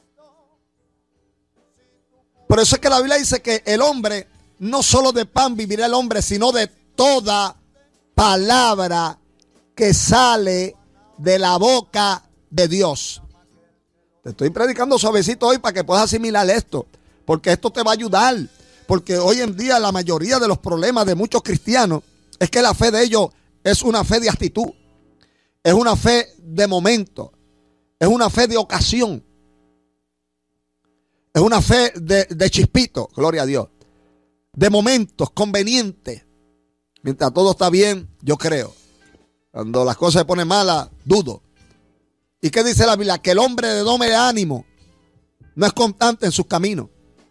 Por eso es que la Biblia dice que el hombre, no solo de pan vivirá el hombre, sino de toda palabra que sale de la boca de Dios. Te estoy predicando suavecito hoy para que puedas asimilar esto, porque esto te va a ayudar. Porque hoy en día la mayoría de los problemas de muchos cristianos es que la fe de ellos es una fe de actitud, es una fe de momento, es una fe de ocasión, es una fe de, de chispito, gloria a Dios, de momentos convenientes. Mientras todo está bien, yo creo. Cuando las cosas se ponen malas, dudo. ¿Y qué dice la Biblia? Que el hombre de doble ánimo no es constante en sus caminos.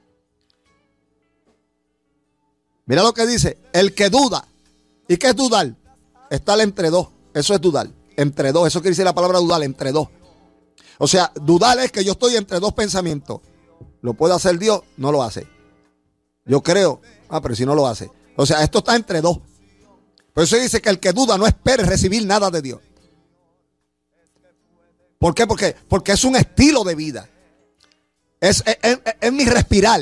Mira lo que dice, el que duda. ¿Y qué es dudar? Estar entre dos. Eso es dudar. Entre dos. Eso quiere decir la palabra dudar, entre dos. O sea, dudar es que yo estoy entre dos pensamientos. ¿Lo puede hacer Dios? No lo hace. Yo creo. Ah, pero si no lo hace. O sea, esto está entre dos. Por eso dice que el que duda no espere recibir nada de Dios. ¿Por qué? Porque, porque es un estilo de vida. Es, es, es, es mi respirar.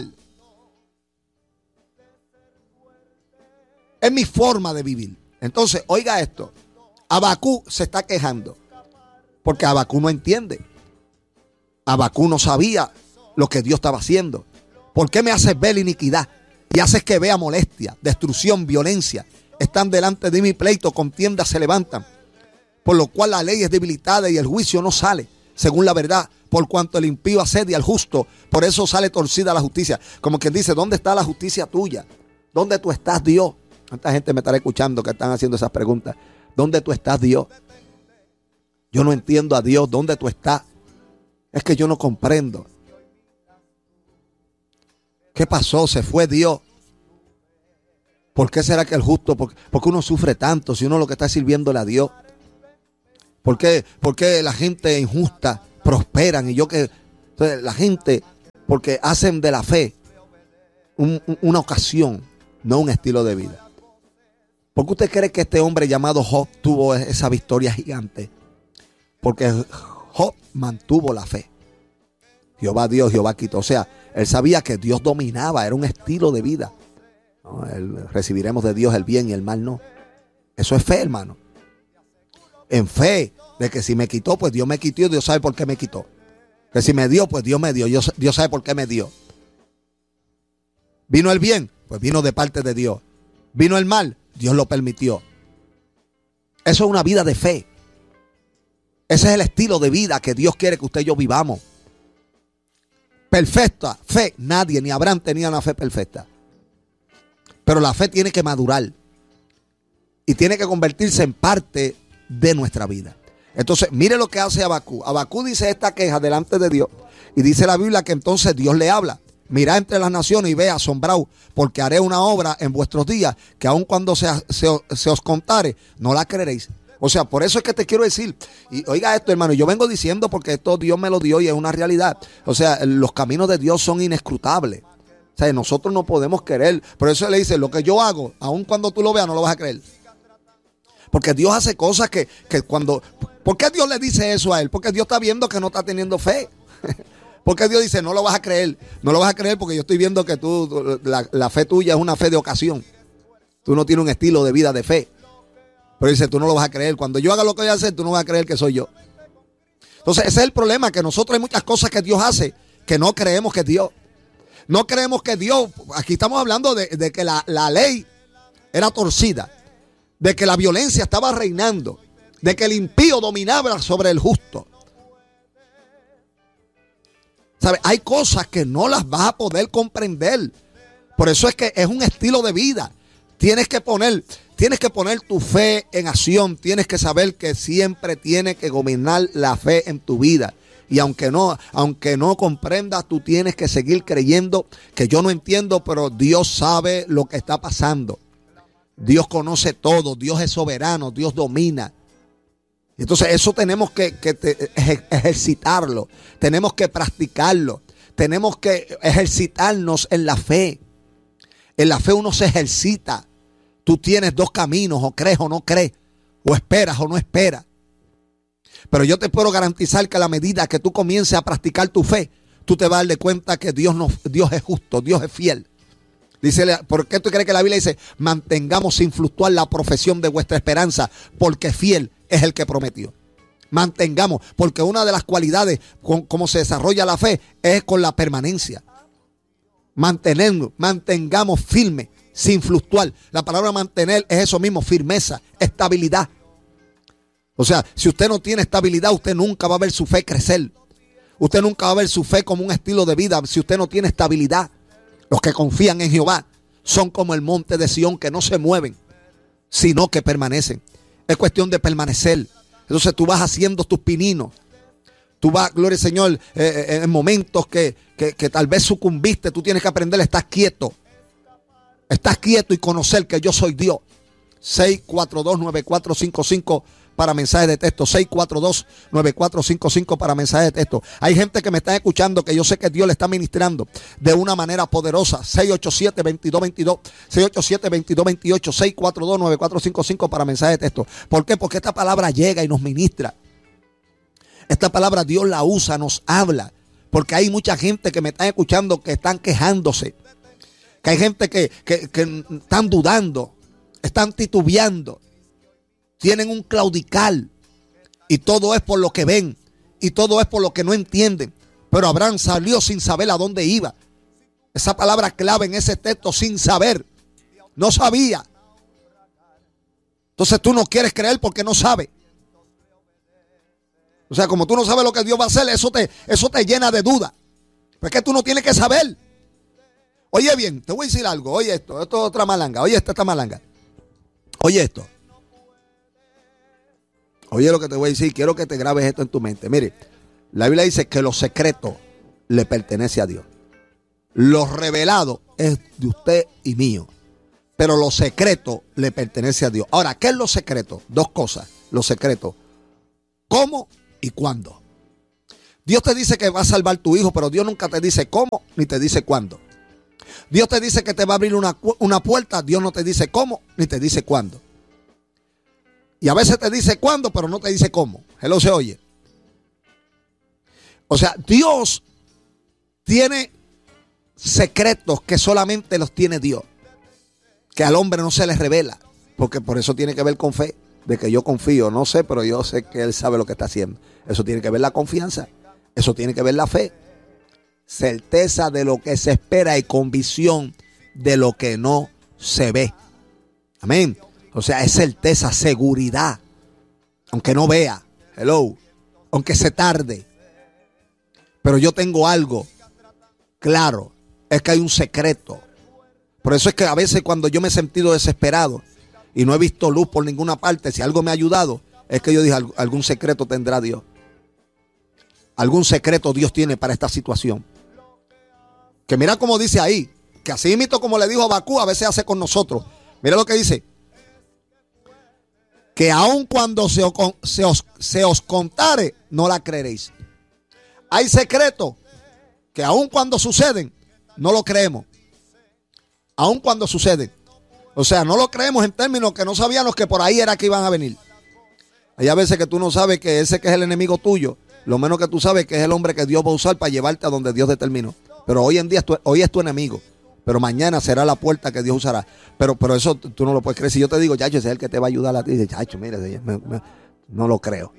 Es mi forma de vivir. Entonces, oiga esto. Abacú se está quejando. Porque Abacú no entiende. Abacú no sabía lo que Dios estaba haciendo. ¿Por qué me haces ver la iniquidad? Y haces que vea molestia, destrucción, violencia. Están delante de mi pleito, contiendas se levantan. Por lo cual la ley es debilitada y el juicio no sale, según la verdad, por cuanto el impío asedia al justo, por eso sale torcida la justicia. Como quien dice, ¿dónde está la justicia tuya? ¿Dónde tú estás, Dios? ¿Cuánta gente me estará escuchando que están haciendo esas preguntas? ¿Dónde tú estás, Dios? Yo no entiendo a Dios, ¿dónde tú estás? Es que yo no comprendo. ¿Qué pasó? Se fue Dios. ¿Por qué será que el justo? ¿Por qué uno sufre tanto si uno lo que está sirviéndole a Dios? ¿Por qué, por qué la gente injusta prosperan? Y yo que... Entonces, la gente, porque hacen de la fe un, un, una ocasión, no un estilo de vida. ¿Por qué usted cree que este hombre llamado Job tuvo esa victoria gigante? Porque Job mantuvo la fe. Jehová dio, Jehová quitó. O sea, él sabía que Dios dominaba, era un estilo de vida. ¿No? El, recibiremos de Dios el bien y el mal no. Eso es fe, hermano. En fe, de que si me quitó, pues Dios me quitó y Dios sabe por qué me quitó. Que si me dio, pues Dios me dio. Dios, Dios sabe por qué me dio. ¿Vino el bien? Pues vino de parte de Dios. ¿Vino el mal? Dios lo permitió. Eso es una vida de fe. Ese es el estilo de vida que Dios quiere que usted y yo vivamos. Perfecta fe, nadie, ni Abraham tenía una fe perfecta. Pero la fe tiene que madurar. Y tiene que convertirse en parte de nuestra vida. Entonces, mire lo que hace Abacú. Abacú dice esta queja delante de Dios. Y dice la Biblia que entonces Dios le habla. Mirad entre las naciones y ve asombrado, porque haré una obra en vuestros días que aun cuando se, se, se os contare, no la creeréis. O sea, por eso es que te quiero decir, y oiga esto, hermano, yo vengo diciendo porque esto Dios me lo dio y es una realidad. O sea, los caminos de Dios son inescrutables. O sea, nosotros no podemos creer. Por eso le dice, lo que yo hago, aun cuando tú lo veas, no lo vas a creer. Porque Dios hace cosas que, que cuando... ¿Por qué Dios le dice eso a él? Porque Dios está viendo que no está teniendo fe. Porque Dios dice, no lo vas a creer. No lo vas a creer porque yo estoy viendo que tú, la, la fe tuya es una fe de ocasión. Tú no tienes un estilo de vida de fe. Pero dice, tú no lo vas a creer. Cuando yo haga lo que voy a hacer, tú no vas a creer que soy yo. Entonces ese es el problema, que nosotros hay muchas cosas que Dios hace que no creemos que es Dios. No creemos que Dios, aquí estamos hablando de, de que la, la ley era torcida, de que la violencia estaba reinando, de que el impío dominaba sobre el justo. ¿Sabe? Hay cosas que no las vas a poder comprender. Por eso es que es un estilo de vida. Tienes que poner, tienes que poner tu fe en acción. Tienes que saber que siempre tiene que gobernar la fe en tu vida. Y aunque no, aunque no comprendas, tú tienes que seguir creyendo que yo no entiendo, pero Dios sabe lo que está pasando. Dios conoce todo, Dios es soberano, Dios domina. Entonces eso tenemos que, que te, ejercitarlo, tenemos que practicarlo, tenemos que ejercitarnos en la fe. En la fe uno se ejercita. Tú tienes dos caminos, o crees o no crees, o esperas o no esperas. Pero yo te puedo garantizar que a la medida que tú comiences a practicar tu fe, tú te vas a dar cuenta que Dios, no, Dios es justo, Dios es fiel. Dice, ¿por qué tú crees que la Biblia dice, mantengamos sin fluctuar la profesión de vuestra esperanza, porque fiel es el que prometió? Mantengamos, porque una de las cualidades con cómo se desarrolla la fe es con la permanencia. Mantenernos, mantengamos firme, sin fluctuar. La palabra mantener es eso mismo, firmeza, estabilidad. O sea, si usted no tiene estabilidad, usted nunca va a ver su fe crecer. Usted nunca va a ver su fe como un estilo de vida si usted no tiene estabilidad. Los que confían en Jehová son como el monte de Sión, que no se mueven, sino que permanecen. Es cuestión de permanecer. Entonces tú vas haciendo tus pininos. Tú vas, gloria al Señor, eh, en momentos que, que, que tal vez sucumbiste, tú tienes que aprender a estar quieto. Estás quieto y conocer que yo soy Dios. seis cuatro dos, nueve cuatro cinco cinco para mensajes de texto. seis cuatro dos, nueve cuatro cinco cinco para mensajes de texto. Hay gente que me está escuchando que yo sé que Dios le está ministrando de una manera poderosa. seis ocho siete, veintidós veintidós, seis ocho siete, veintidós veintiocho, seis cuatro dos, nueve cuatro cinco cinco para mensajes de texto. ¿Por qué? Porque esta palabra llega y nos ministra. Esta palabra Dios la usa, nos habla. Porque hay mucha gente que me está escuchando que están quejándose. Que hay gente que, que, que están dudando, están titubeando, tienen un claudicar, y todo es por lo que ven, y todo es por lo que no entienden. Pero Abraham salió sin saber a dónde iba. Esa palabra clave en ese texto, sin saber, no sabía. Entonces tú no quieres creer porque no sabes. O sea, como tú no sabes lo que Dios va a hacer, eso te, eso te llena de duda. Pero es que tú no tienes que saber. Oye bien, te voy a decir algo. Oye esto, esto es otra malanga. Oye esta, esta malanga. Oye esto. Oye lo que te voy a decir. Quiero que te grabes esto en tu mente. Mire, la Biblia dice que lo secreto le pertenece a Dios. Lo revelado es de usted y mío. Pero lo secreto le pertenece a Dios. Ahora, ¿qué es lo secreto? Dos cosas. Lo secreto. ¿Cómo y cuándo? Dios te dice que va a salvar tu hijo, pero Dios nunca te dice cómo ni te dice cuándo. Dios te dice que te va a abrir una, una puerta, Dios no te dice cómo ni te dice cuándo. Y a veces te dice cuándo, pero no te dice cómo. Hello, se oye. O sea, Dios tiene secretos que solamente los tiene Dios, que al hombre no se les revela, porque por eso tiene que ver con fe, de que yo confío, no sé, pero yo sé que Él sabe lo que está haciendo. Eso tiene que ver la confianza, eso tiene que ver la fe, certeza de lo que se espera y convicción de lo que no se ve. Amén. O sea, es certeza, seguridad, aunque no vea, hello, aunque se tarde, pero yo tengo algo claro, es que hay un secreto. Por eso es que a veces cuando yo me he sentido desesperado y no he visto luz por ninguna parte, si algo me ha ayudado, es que yo dije, algún secreto tendrá Dios. Algún secreto Dios tiene para esta situación. Que mira cómo dice ahí, que así mismo como le dijo a Habacuc, a veces hace con nosotros. Mira lo que dice. Que aun cuando se os, se, os, se os contare, no la creeréis. Hay secretos que aun cuando suceden, no lo creemos. Aun cuando suceden. O sea, no lo creemos en términos que no sabíamos que por ahí era que iban a venir. Hay a veces que tú no sabes que ese que es el enemigo tuyo, lo menos que tú sabes que es el hombre que Dios va a usar para llevarte a donde Dios determinó. Pero hoy en día, tu, hoy es tu enemigo. Pero mañana será la puerta que Dios usará. Pero, pero eso tú no lo puedes creer. Si yo te digo, chacho, ese es el que te va a ayudar a ti. Dice, chacho, mire, me, me, no lo creo.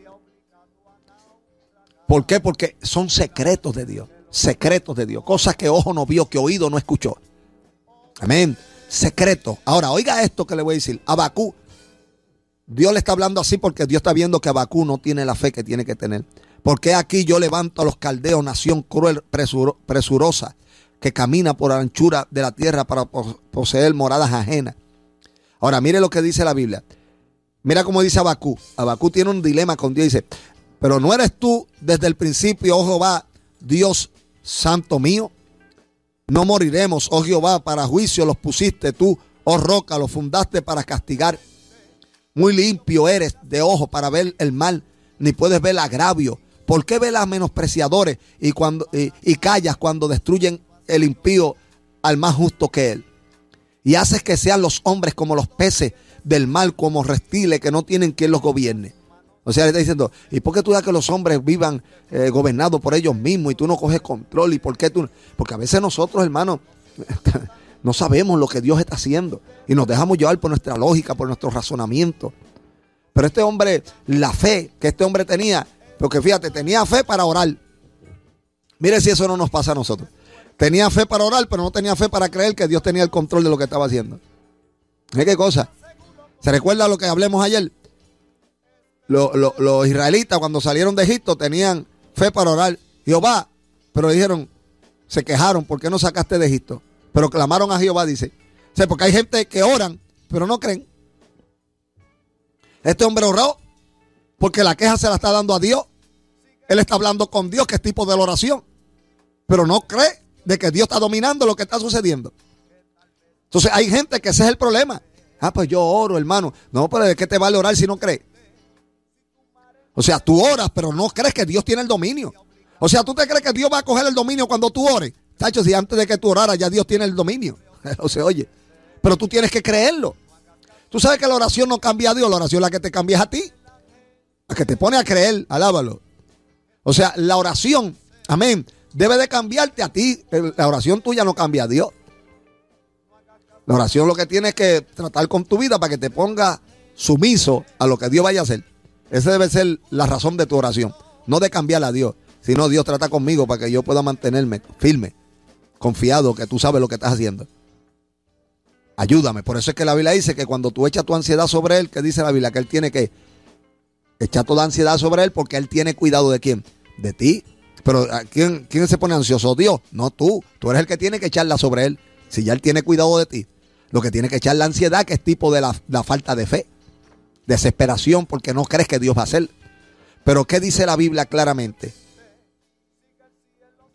¿Por qué? Porque son secretos de Dios. Secretos de Dios. Cosas que ojo no vio, que oído no escuchó. Amén. Secreto. Ahora, oiga esto que le voy a decir. Habacuc. Dios le está hablando así porque Dios está viendo que Habacuc no tiene la fe que tiene que tener. Porque aquí yo levanto a los caldeos, nación cruel, presuro, presurosa, que camina por la anchura de la tierra para poseer moradas ajenas. Ahora, mire lo que dice la Biblia. Mira cómo dice Habacuc. Habacuc tiene un dilema con Dios. Dice, pero no eres tú desde el principio, oh Jehová, Dios santo mío. No moriremos, oh Jehová, para juicio los pusiste tú, oh roca, los fundaste para castigar. Muy limpio eres de ojo para ver el mal, ni puedes ver el agravio. ¿Por qué velas menospreciadores y, cuando, y, y callas cuando destruyen el impío al más justo que él? Y haces que sean los hombres como los peces del mar, como reptiles que no tienen quien los gobierne. O sea, le está diciendo, ¿y por qué tú das que los hombres vivan eh, gobernados por ellos mismos y tú no coges control? ¿Y por qué tú? Porque a veces nosotros, hermanos, no sabemos lo que Dios está haciendo y nos dejamos llevar por nuestra lógica, por nuestro razonamiento. Pero este hombre, la fe que este hombre tenía, porque fíjate, tenía fe para orar. Mire si eso no nos pasa a nosotros. Tenía fe para orar, pero no tenía fe para creer que Dios tenía el control de lo que estaba haciendo. ¿Qué, qué cosa? ¿Se recuerda lo que hablemos ayer? Los, los, los israelitas cuando salieron de Egipto tenían fe para orar. Jehová, pero dijeron, se quejaron, ¿por qué no sacaste de Egipto? Pero clamaron a Jehová, dice. O sea, porque hay gente que oran, pero no creen. Este hombre oró porque la queja se la está dando a Dios. Él está hablando con Dios, que es tipo de la oración. Pero no cree de que Dios está dominando lo que está sucediendo. Entonces hay gente que ese es el problema. Ah, pues yo oro, hermano. No, pero ¿de qué te vale orar si no crees? O sea, tú oras, pero no crees que Dios tiene el dominio. O sea, ¿tú te crees que Dios va a coger el dominio cuando tú ores? Tacho, si antes de que tú oraras ya Dios tiene el dominio. O sea, oye, pero tú tienes que creerlo. Tú sabes que la oración no cambia a Dios, la oración es la que te cambia a ti. La que te pone a creer, alábalo. O sea, la oración, amén, debe de cambiarte a ti. La oración tuya no cambia a Dios. La oración lo que tienes es que tratar con tu vida para que te ponga sumiso a lo que Dios vaya a hacer. Esa debe ser la razón de tu oración. No de cambiarla a Dios, sino Dios trata conmigo para que yo pueda mantenerme firme, confiado que tú sabes lo que estás haciendo. Ayúdame. Por eso es que la Biblia dice que cuando tú echas tu ansiedad sobre Él, ¿qué dice la Biblia? Que Él tiene que echar toda ansiedad sobre Él porque Él tiene cuidado de quién. De ti. Pero ¿quién, quién se pone ansioso? Dios. No tú. Tú eres el que tiene que echarla sobre Él. Si ya Él tiene cuidado de ti. Lo que tiene que echar la ansiedad, que es tipo de la, la falta de fe. Desesperación porque no crees que Dios va a hacer. Pero ¿qué dice la Biblia claramente?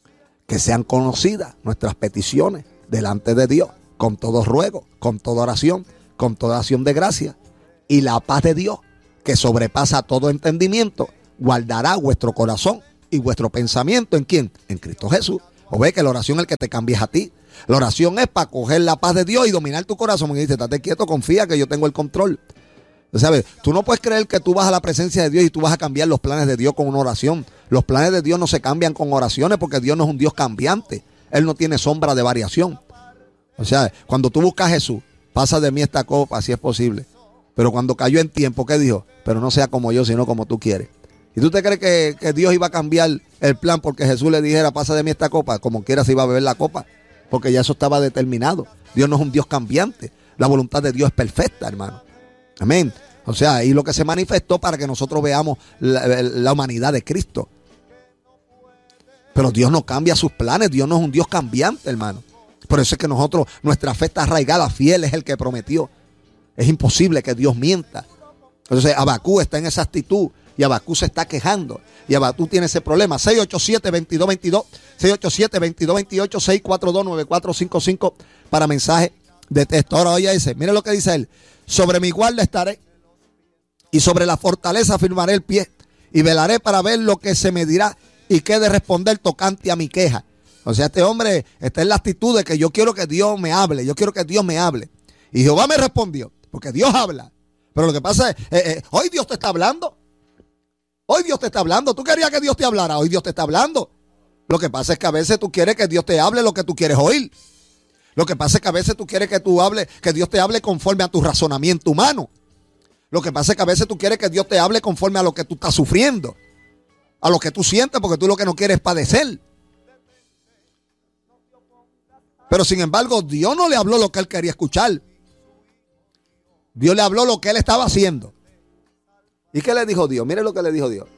que sean conocidas nuestras peticiones delante de Dios, con todo ruego, con toda oración, con toda acción de gracia. Y la paz de Dios, que sobrepasa todo entendimiento, guardará vuestro corazón y vuestro pensamiento. ¿En quién? En Cristo Jesús. O ve que la oración es el que te cambia a ti. La oración es para coger la paz de Dios y dominar tu corazón. Y dice, estate quieto, confía que yo tengo el control. ¿Sabes? Tú no puedes creer que tú vas a la presencia de Dios y tú vas a cambiar los planes de Dios con una oración. Los planes de Dios no se cambian con oraciones porque Dios no es un Dios cambiante. Él no tiene sombra de variación. O sea, cuando tú buscas a Jesús, pasa de mí esta copa si es posible. Pero cuando cayó en tiempo, ¿qué dijo? Pero no sea como yo, sino como tú quieres. ¿Y tú te crees que, que Dios iba a cambiar el plan porque Jesús le dijera, pasa de mí esta copa? Como quiera se iba a beber la copa, porque ya eso estaba determinado. Dios no es un Dios cambiante. La voluntad de Dios es perfecta, hermano. Amén. O sea, y lo que se manifestó para que nosotros veamos la, la humanidad de Cristo. Pero Dios no cambia sus planes. Dios no es un Dios cambiante, hermano. Por eso es que nosotros, nuestra fe está arraigada, fiel es el que prometió. Es imposible que Dios mienta. Entonces Abacú está en esa actitud y Abacú se está quejando. Y Abacú tiene ese problema. seis ocho siete, veintidós veintidós, seis ocho siete, veintidós veintiocho, seis cuatro dos, nueve cuatro cinco cinco para mensaje de texto. Ahora oye ese, mire lo que dice él. Sobre mi guarda estaré y sobre la fortaleza firmaré el pie y velaré para ver lo que se me dirá y qué de responder tocante a mi queja. O sea, este hombre está en la actitud de que yo quiero que Dios me hable, yo quiero que Dios me hable. Y Jehová me respondió, porque Dios habla. Pero lo que pasa es, eh, eh, hoy Dios te está hablando. Hoy Dios te está hablando. Tú querías que Dios te hablara, hoy Dios te está hablando. Lo que pasa es que a veces tú quieres que Dios te hable lo que tú quieres oír. Lo que pasa es que a veces tú quieres que tú hable, que Dios te hable conforme a tu razonamiento humano. Lo que pasa es que a veces tú quieres que Dios te hable conforme a lo que tú estás sufriendo, a lo que tú sientes, porque tú lo que no quieres es padecer. Pero sin embargo, Dios no le habló lo que él quería escuchar. Dios le habló lo que él estaba haciendo. ¿Y qué le dijo Dios? Mire lo que le dijo Dios.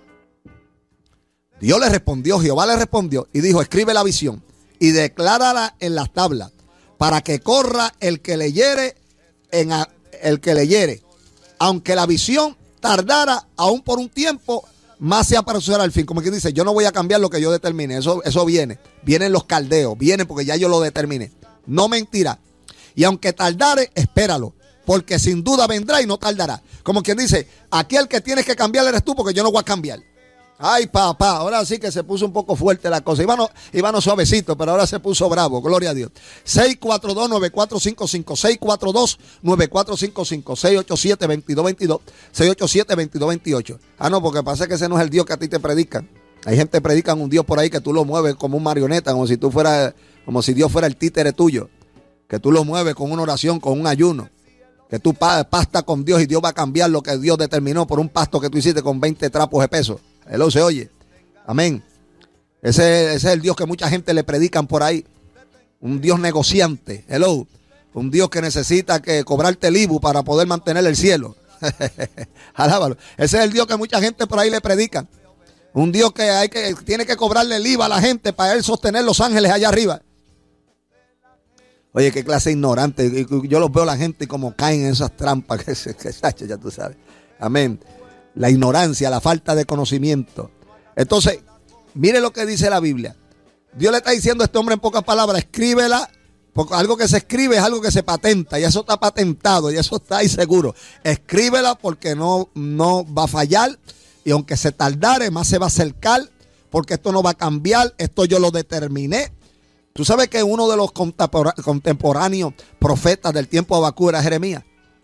Dios le respondió, Jehová le respondió y dijo, escribe la visión y declárala en las tablas para que corra el que leyere, en a, el que leyere. Aunque la visión tardara aún por un tiempo, más se apresurará al fin. Como que dice, yo no voy a cambiar lo que yo determine. Eso, eso viene. Vienen los caldeos. Vienen porque ya yo lo determiné. No mentirá. Y aunque tardare, espéralo. Porque sin duda vendrá y no tardará. Como quien dice, aquí el que tienes que cambiar eres tú porque yo no voy a cambiar. Ay, papá, ahora sí que se puso un poco fuerte la cosa. Íbamos, íbamos suavecito, pero ahora se puso bravo. Gloria a Dios. seis cuatro dos, nueve cuatro cinco cinco. seis cuatro dos, nueve cuatro cinco cinco. seis ocho siete, veintidós veintidós. seis ocho siete, veintidós veintiocho. Ah, no, porque pasa que ese no es el Dios que a ti te predican. Hay gente que predican un Dios por ahí que tú lo mueves como un marioneta, como si tú fueras, como si Dios fuera el títere tuyo. Que tú lo mueves con una oración, con un ayuno. Que tú pastas con Dios y Dios va a cambiar lo que Dios determinó por un pasto que tú hiciste con veinte trapos de peso. Hello, se oye. Amén. Ese, ese es el Dios que mucha gente le predican por ahí. Un Dios negociante. Hello. Un Dios que necesita que cobrarte el I B U para poder mantener el cielo. Alábalo. Ese es el Dios que mucha gente por ahí le predican. Un Dios que, hay que tiene que cobrarle el I V A a la gente para él sostener los ángeles allá arriba. Oye, qué clase ignorante. Yo los veo a la gente como caen en esas trampas. Que, que, ya tú sabes. Amén. La ignorancia, la falta de conocimiento. Entonces, mire lo que dice la Biblia. Dios le está diciendo a este hombre en pocas palabras, escríbela, porque algo que se escribe es algo que se patenta, y eso está patentado, y eso está ahí seguro. Escríbela porque no, no va a fallar, y aunque se tardare, más se va a acercar, porque esto no va a cambiar, esto yo lo determiné. Tú sabes que uno de los contemporáneos profetas del tiempo de Abacú era Jeremías.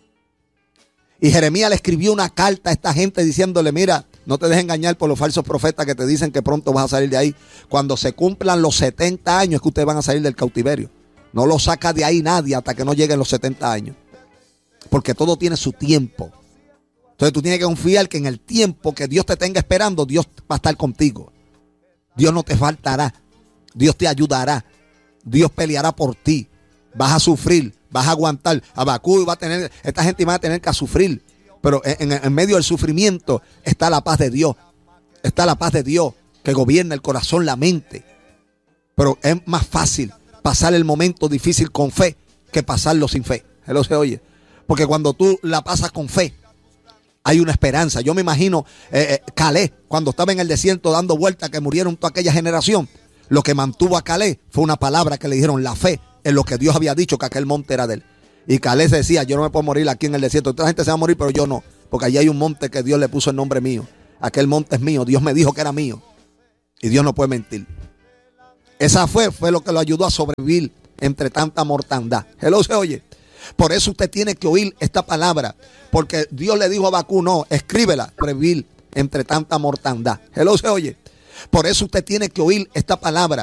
Y Jeremías le escribió una carta a esta gente diciéndole, mira, no te dejes engañar por los falsos profetas que te dicen que pronto vas a salir de ahí. Cuando se cumplan los setenta años es que ustedes van a salir del cautiverio. No lo saca de ahí nadie hasta que no lleguen los setenta años. Porque todo tiene su tiempo. Entonces tú tienes que confiar que en el tiempo que Dios te tenga esperando, Dios va a estar contigo. Dios no te faltará. Dios te ayudará. Dios peleará por ti. Vas a sufrir. Vas a aguantar. Abacú va a tener, esta gente va a tener que sufrir. Pero en, en medio del sufrimiento está la paz de Dios. Está la paz de Dios que gobierna el corazón, la mente. Pero es más fácil pasar el momento difícil con fe que pasarlo sin fe. Eso se oye. Porque cuando tú la pasas con fe, hay una esperanza. Yo me imagino eh, eh, Caleb, cuando estaba en el desierto dando vueltas, que murieron toda aquella generación. Lo que mantuvo a Caleb fue una palabra que le dijeron, la fe en lo que Dios había dicho, que aquel monte era de él. Y Caleb decía, yo no me puedo morir aquí en el desierto. Otra gente se va a morir, pero yo no, porque allí hay un monte que Dios le puso el nombre mío. Aquel monte es mío, Dios me dijo que era mío. Y Dios no puede mentir. Esa fe fue lo que lo ayudó a sobrevivir entre tanta mortandad. Hello, se oye. Por eso usted tiene que oír esta palabra, porque Dios le dijo a Habacuc, no, escríbela, sobrevivir entre tanta mortandad. Hello, se oye. Por eso usted tiene que oír esta palabra,